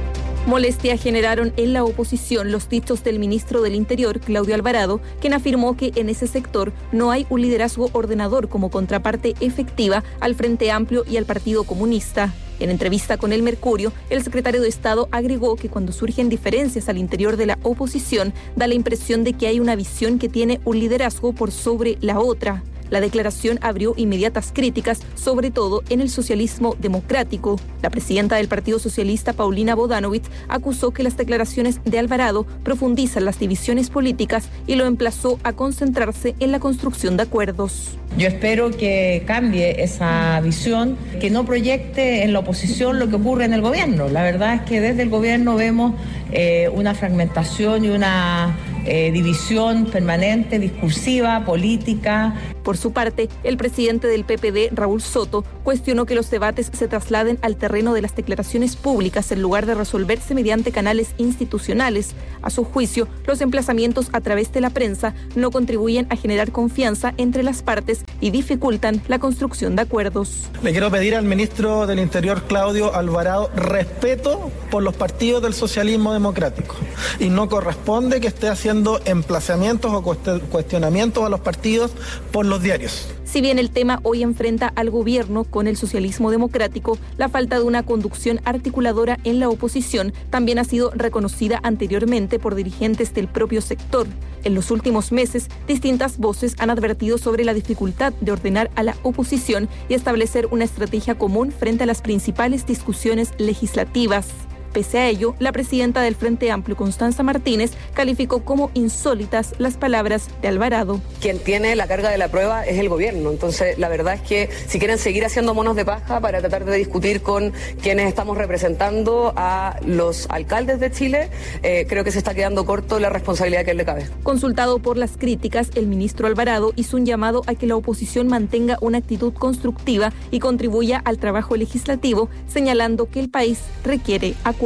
Molestia generaron en la oposición los dichos del ministro del Interior, Claudio Alvarado, quien afirmó que en ese sector no hay un liderazgo ordenador como contraparte efectiva al Frente Amplio y al Partido Comunista. En entrevista con El Mercurio, el secretario de Estado agregó que cuando surgen diferencias al interior de la oposición, da la impresión de que hay una visión que tiene un liderazgo por sobre la otra. La declaración abrió inmediatas críticas, sobre todo en el socialismo democrático. La presidenta del Partido Socialista, Paulina Bodanovich, acusó que las declaraciones de Alvarado profundizan las divisiones políticas y lo emplazó a concentrarse en la construcción de acuerdos. Yo espero que cambie esa visión, que no proyecte en la oposición lo que ocurre en el gobierno. La verdad es que desde el gobierno vemos eh, una fragmentación y una eh, división permanente, discursiva, política. Por su parte, el presidente del P P D, Raúl Soto, cuestionó que los debates se trasladen al terreno de las declaraciones públicas en lugar de resolverse mediante canales institucionales. A su juicio, los emplazamientos a través de la prensa no contribuyen a generar confianza entre las partes y dificultan la construcción de acuerdos. Le quiero pedir al ministro del Interior, Claudio Alvarado, respeto por los partidos del socialismo democrático. Y no corresponde que esté haciendo emplazamientos o cuestionamientos a los partidos por los diarios. Si bien el tema hoy enfrenta al gobierno con el socialismo democrático, la falta de una conducción articuladora en la oposición también ha sido reconocida anteriormente por dirigentes del propio sector. En los últimos meses, distintas voces han advertido sobre la dificultad de ordenar a la oposición y establecer una estrategia común frente a las principales discusiones legislativas. Pese a ello, la presidenta del Frente Amplio, Constanza Martínez, calificó como insólitas las palabras de Alvarado. Quien tiene la carga de la prueba es el gobierno. Entonces, la verdad es que si quieren seguir haciendo monos de paja para tratar de discutir con quienes estamos representando a los alcaldes de Chile, eh, creo que se está quedando corto la responsabilidad que él le cabe. Consultado por las críticas, el ministro Alvarado hizo un llamado a que la oposición mantenga una actitud constructiva y contribuya al trabajo legislativo, señalando que el país requiere acuerdos.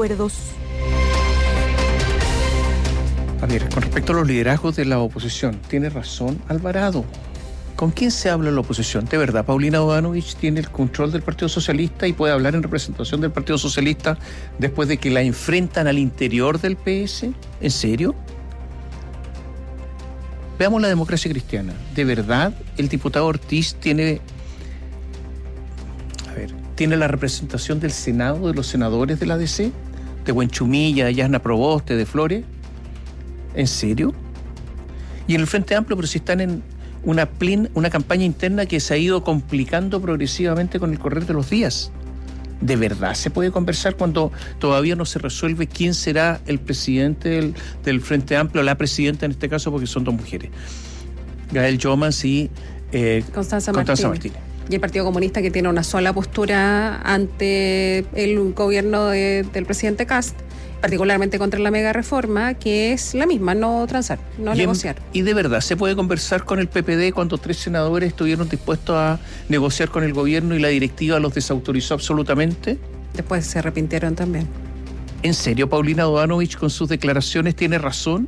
A ver, con respecto a los liderazgos de la oposición, tiene razón Alvarado. ¿Con quién se habla en la oposición? ¿De verdad Paulina Bodanovich tiene el control del Partido Socialista y puede hablar en representación del Partido Socialista después de que la enfrentan al interior del P S? ¿En serio? Veamos la democracia cristiana. ¿De verdad el diputado Ortiz tiene... A ver, tiene la representación del Senado, de los senadores de la D C? ¿De Buenchumilla, de Yasna Proboste, de Flores? ¿En serio? Y en el Frente Amplio, pero si están en una, plena, una campaña interna que se ha ido complicando progresivamente con el correr de los días. ¿De verdad se puede conversar cuando todavía no se resuelve quién será el presidente del, del Frente Amplio, la presidenta en este caso, porque son dos mujeres? Gael Yomans y eh, Constanza, Constanza Martínez. Martínez. Y el Partido Comunista, que tiene una sola postura ante el gobierno de, del presidente Kast, particularmente contra la mega reforma, que es la misma, no transar, no y negociar. En, y de verdad, ¿se puede conversar con el P P D cuando tres senadores estuvieron dispuestos a negociar con el gobierno y la directiva los desautorizó absolutamente? Después se arrepintieron también. ¿En serio Paulina Bodanovich con sus declaraciones tiene razón?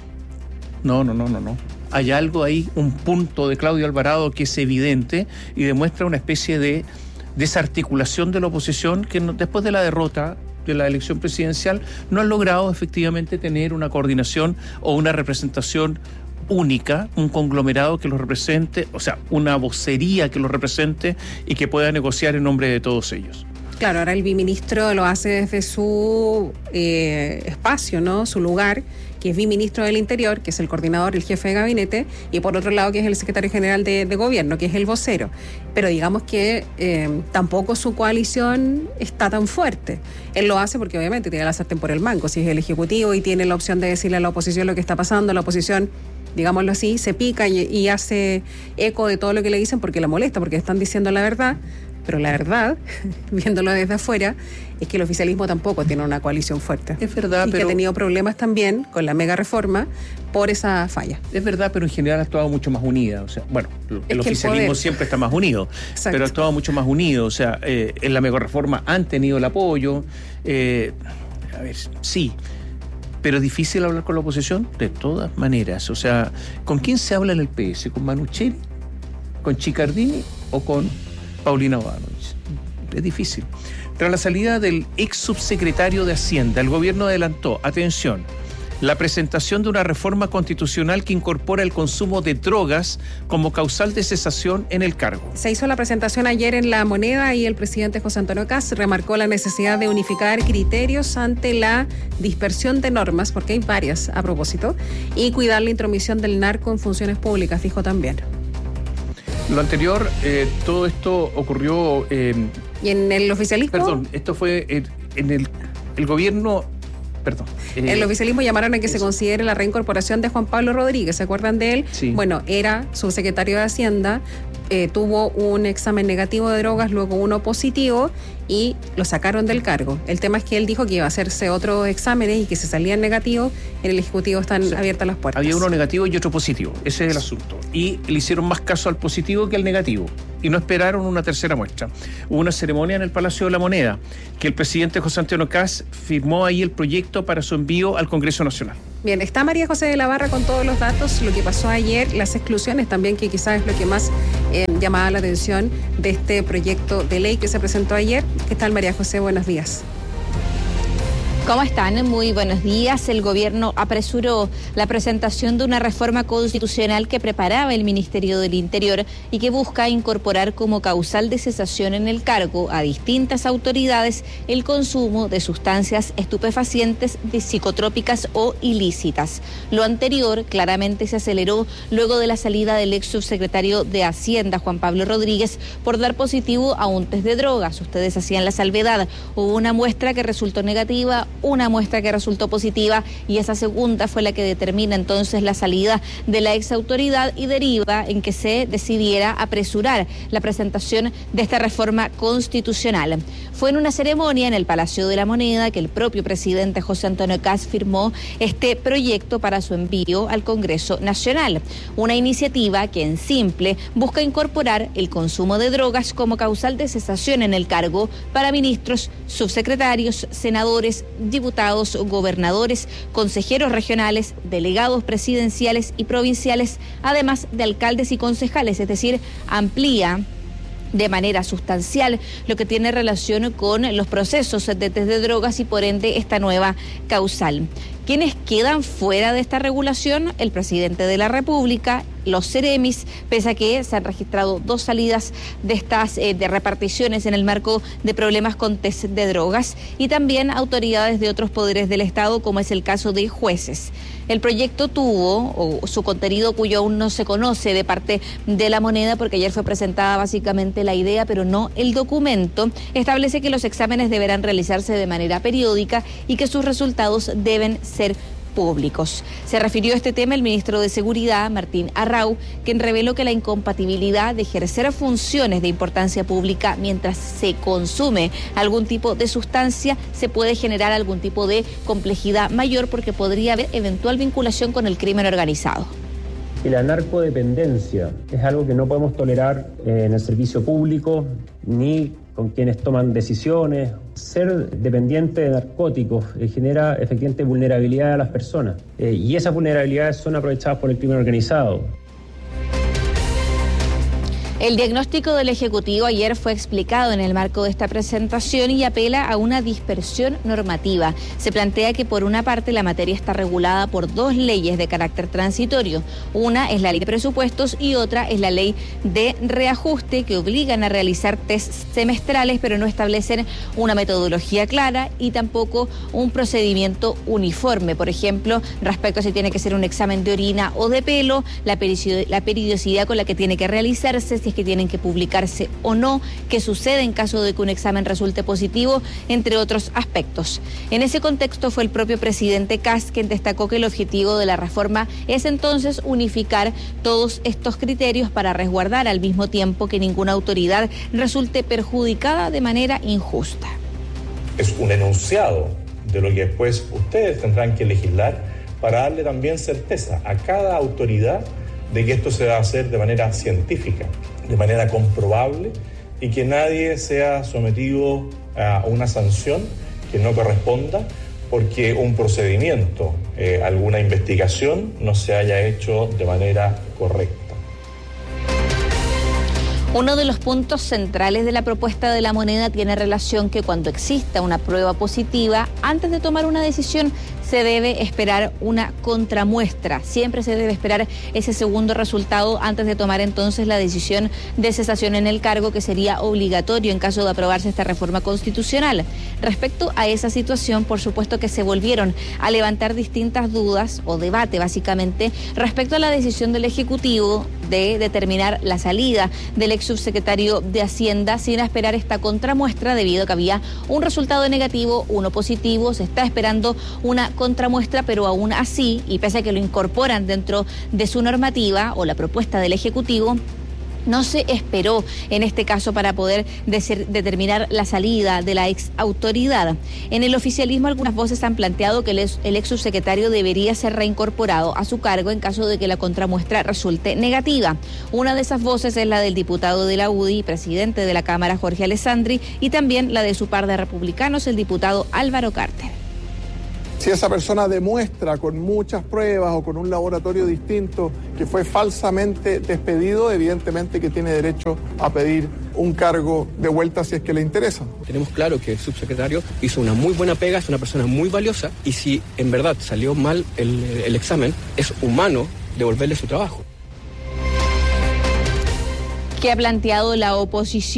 No, no, no, no, no. Hay algo ahí, un punto de Claudio Alvarado que es evidente y demuestra una especie de desarticulación de la oposición que no, después de la derrota de la elección presidencial no han logrado efectivamente tener una coordinación o una representación única, un conglomerado que los represente, o sea, una vocería que los represente y que pueda negociar en nombre de todos ellos. Claro, ahora el biministro lo hace desde su eh, espacio, ¿no? Su lugar, que es biministro del Interior, que es el coordinador, el jefe de gabinete, y por otro lado que es el secretario general de, de gobierno, que es el vocero. Pero digamos que eh, tampoco su coalición está tan fuerte. Él lo hace porque obviamente tiene la sartén por el mango, si es el ejecutivo y tiene la opción de decirle a la oposición lo que está pasando, la oposición, digámoslo así, se pica y, y hace eco de todo lo que le dicen porque la molesta, porque están diciendo la verdad. Pero la verdad, viéndolo desde afuera, es que el oficialismo tampoco tiene una coalición fuerte. Es verdad, y pero... que ha tenido problemas también con la mega reforma por esa falla. Es verdad, pero en general ha actuado mucho más unida. O sea, bueno, es el oficialismo el siempre está más unido, Exacto. pero ha actuado mucho más unido. O sea, eh, en la mega reforma han tenido el apoyo. Eh, a ver, sí. Pero es difícil hablar con la oposición de todas maneras. O sea, ¿con quién se habla en el P S? ¿Con Manucheri? ¿Con Chicardini o con Paulina Bodanovich? es difícil. Tras la salida del ex subsecretario de Hacienda, el gobierno adelantó, atención, la presentación de una reforma constitucional que incorpora el consumo de drogas como causal de cesación en el cargo. Se hizo la presentación ayer en La Moneda y el presidente José Antonio Kast remarcó la necesidad de unificar criterios ante la dispersión de normas, porque hay varias a propósito, y cuidar la intromisión del narco en funciones públicas, dijo también. Lo anterior, eh, todo esto ocurrió... Eh, ¿Y en el oficialismo? Perdón, esto fue en, en el, el gobierno... Perdón. Eh, el oficialismo llamaron a que eso. se considere la reincorporación de Juan Pablo Rodríguez. ¿Se acuerdan de él? Sí. Bueno, era subsecretario de Hacienda, eh, tuvo un examen negativo de drogas, luego uno positivo y lo sacaron del cargo. El tema es que él dijo que iba a hacerse otros exámenes y que si salían negativos, en el Ejecutivo están sí. abiertas las puertas. Había uno negativo y otro positivo. Ese es el asunto. Y le hicieron más caso al positivo que al negativo. Y no esperaron una tercera muestra. Hubo una ceremonia en el Palacio de la Moneda, que el presidente José Antonio Kast firmó ahí el proyecto para su envío al Congreso Nacional. Bien, está María José de la Barra con todos los datos, lo que pasó ayer, las exclusiones también, que quizás es lo que más eh, llamaba la atención de este proyecto de ley que se presentó ayer. ¿Qué tal, María José? Buenos días. ¿Cómo están? Muy buenos días. El gobierno apresuró la presentación de una reforma constitucional que preparaba el Ministerio del Interior y que busca incorporar como causal de cesación en el cargo a distintas autoridades el consumo de sustancias estupefacientes, psicotrópicas o ilícitas. Lo anterior claramente se aceleró luego de la salida del ex subsecretario de Hacienda, Juan Pablo Rodríguez, por dar positivo a un test de drogas. Ustedes hacían la salvedad. Hubo una muestra que resultó negativa, una muestra que resultó positiva y esa segunda fue la que determina entonces la salida de la ex autoridad y deriva en que se decidiera apresurar la presentación de esta reforma constitucional. Fue en una ceremonia en el Palacio de la Moneda que el propio presidente José Antonio Kast firmó este proyecto para su envío al Congreso Nacional. Una iniciativa que en simple busca incorporar el consumo de drogas como causal de cesación en el cargo para ministros, subsecretarios, senadores, diputados, gobernadores, consejeros regionales, delegados presidenciales y provinciales, además de alcaldes y concejales, es decir, amplía de manera sustancial lo que tiene relación con los procesos de test de drogas y por ende esta nueva causal. ¿Quiénes quedan fuera de esta regulación? El presidente de la República, los Ceremis, pese a que se han registrado dos salidas de estas eh, de reparticiones en el marco de problemas con test de drogas, y también autoridades de otros poderes del Estado, como es el caso de jueces. El proyecto tuvo, o su contenido cuyo aún no se conoce de parte de La Moneda, porque ayer fue presentada básicamente la idea, pero no el documento, establece que los exámenes deberán realizarse de manera periódica y que sus resultados deben ser públicos. Se refirió a este tema el ministro de Seguridad, Martín Arrau, quien reveló que la incompatibilidad de ejercer funciones de importancia pública mientras se consume algún tipo de sustancia se puede generar algún tipo de complejidad mayor porque podría haber eventual vinculación con el crimen organizado. Y la narcodependencia es algo que no podemos tolerar eh, en el servicio público ni con quienes toman decisiones. Ser dependiente de narcóticos eh, genera efectivamente vulnerabilidad a las personas eh, y esas vulnerabilidades son aprovechadas por el crimen organizado. El diagnóstico del Ejecutivo ayer fue explicado en el marco de esta presentación y apela a una dispersión normativa. Se plantea que por una parte la materia está regulada por dos leyes de carácter transitorio. Una es la ley de presupuestos y otra es la ley de reajuste, que obligan a realizar test semestrales pero no establecen una metodología clara y tampoco un procedimiento uniforme. Por ejemplo, respecto a si tiene que ser un examen de orina o de pelo, la periodicidad con la que tiene que realizarse, si es que tienen que publicarse o no, qué sucede en caso de que un examen resulte positivo, entre otros aspectos. En ese contexto fue el propio presidente Kast quien destacó que el objetivo de la reforma es entonces unificar todos estos criterios para resguardar al mismo tiempo que ninguna autoridad resulte perjudicada de manera injusta. Es un enunciado de lo que después ustedes tendrán que legislar para darle también certeza a cada autoridad de que esto se va a hacer de manera científica, de manera comprobable y que nadie sea sometido a una sanción que no corresponda porque un procedimiento, eh, alguna investigación no se haya hecho de manera correcta. Uno de los puntos centrales de la propuesta de La Moneda tiene relación que cuando exista una prueba positiva, antes de tomar una decisión, se debe esperar una contramuestra. Siempre se debe esperar ese segundo resultado antes de tomar entonces la decisión de cesación en el cargo, que sería obligatorio en caso de aprobarse esta reforma constitucional. Respecto a esa situación, por supuesto que se volvieron a levantar distintas dudas o debate básicamente respecto a la decisión del Ejecutivo de determinar la salida del ex subsecretario de Hacienda sin esperar esta contramuestra, debido a que había un resultado negativo, uno positivo. Se está esperando una contramuestra, pero aún así, y pese a que lo incorporan dentro de su normativa o la propuesta del Ejecutivo, no se esperó en este caso para poder decir, determinar la salida de la ex autoridad. En el oficialismo algunas voces han planteado que el ex, el ex subsecretario debería ser reincorporado a su cargo en caso de que la contramuestra resulte negativa. Una de esas voces es la del diputado de la U D I, presidente de la Cámara, Jorge Alessandri, y también la de su par de republicanos, el diputado Álvaro Carter. Si esa persona demuestra con muchas pruebas o con un laboratorio distinto que fue falsamente despedido, evidentemente que tiene derecho a pedir un cargo de vuelta si es que le interesa. Tenemos claro que el subsecretario hizo una muy buena pega, es una persona muy valiosa, y si en verdad salió mal el, el examen, es humano devolverle su trabajo. ¿Qué ha planteado la oposición?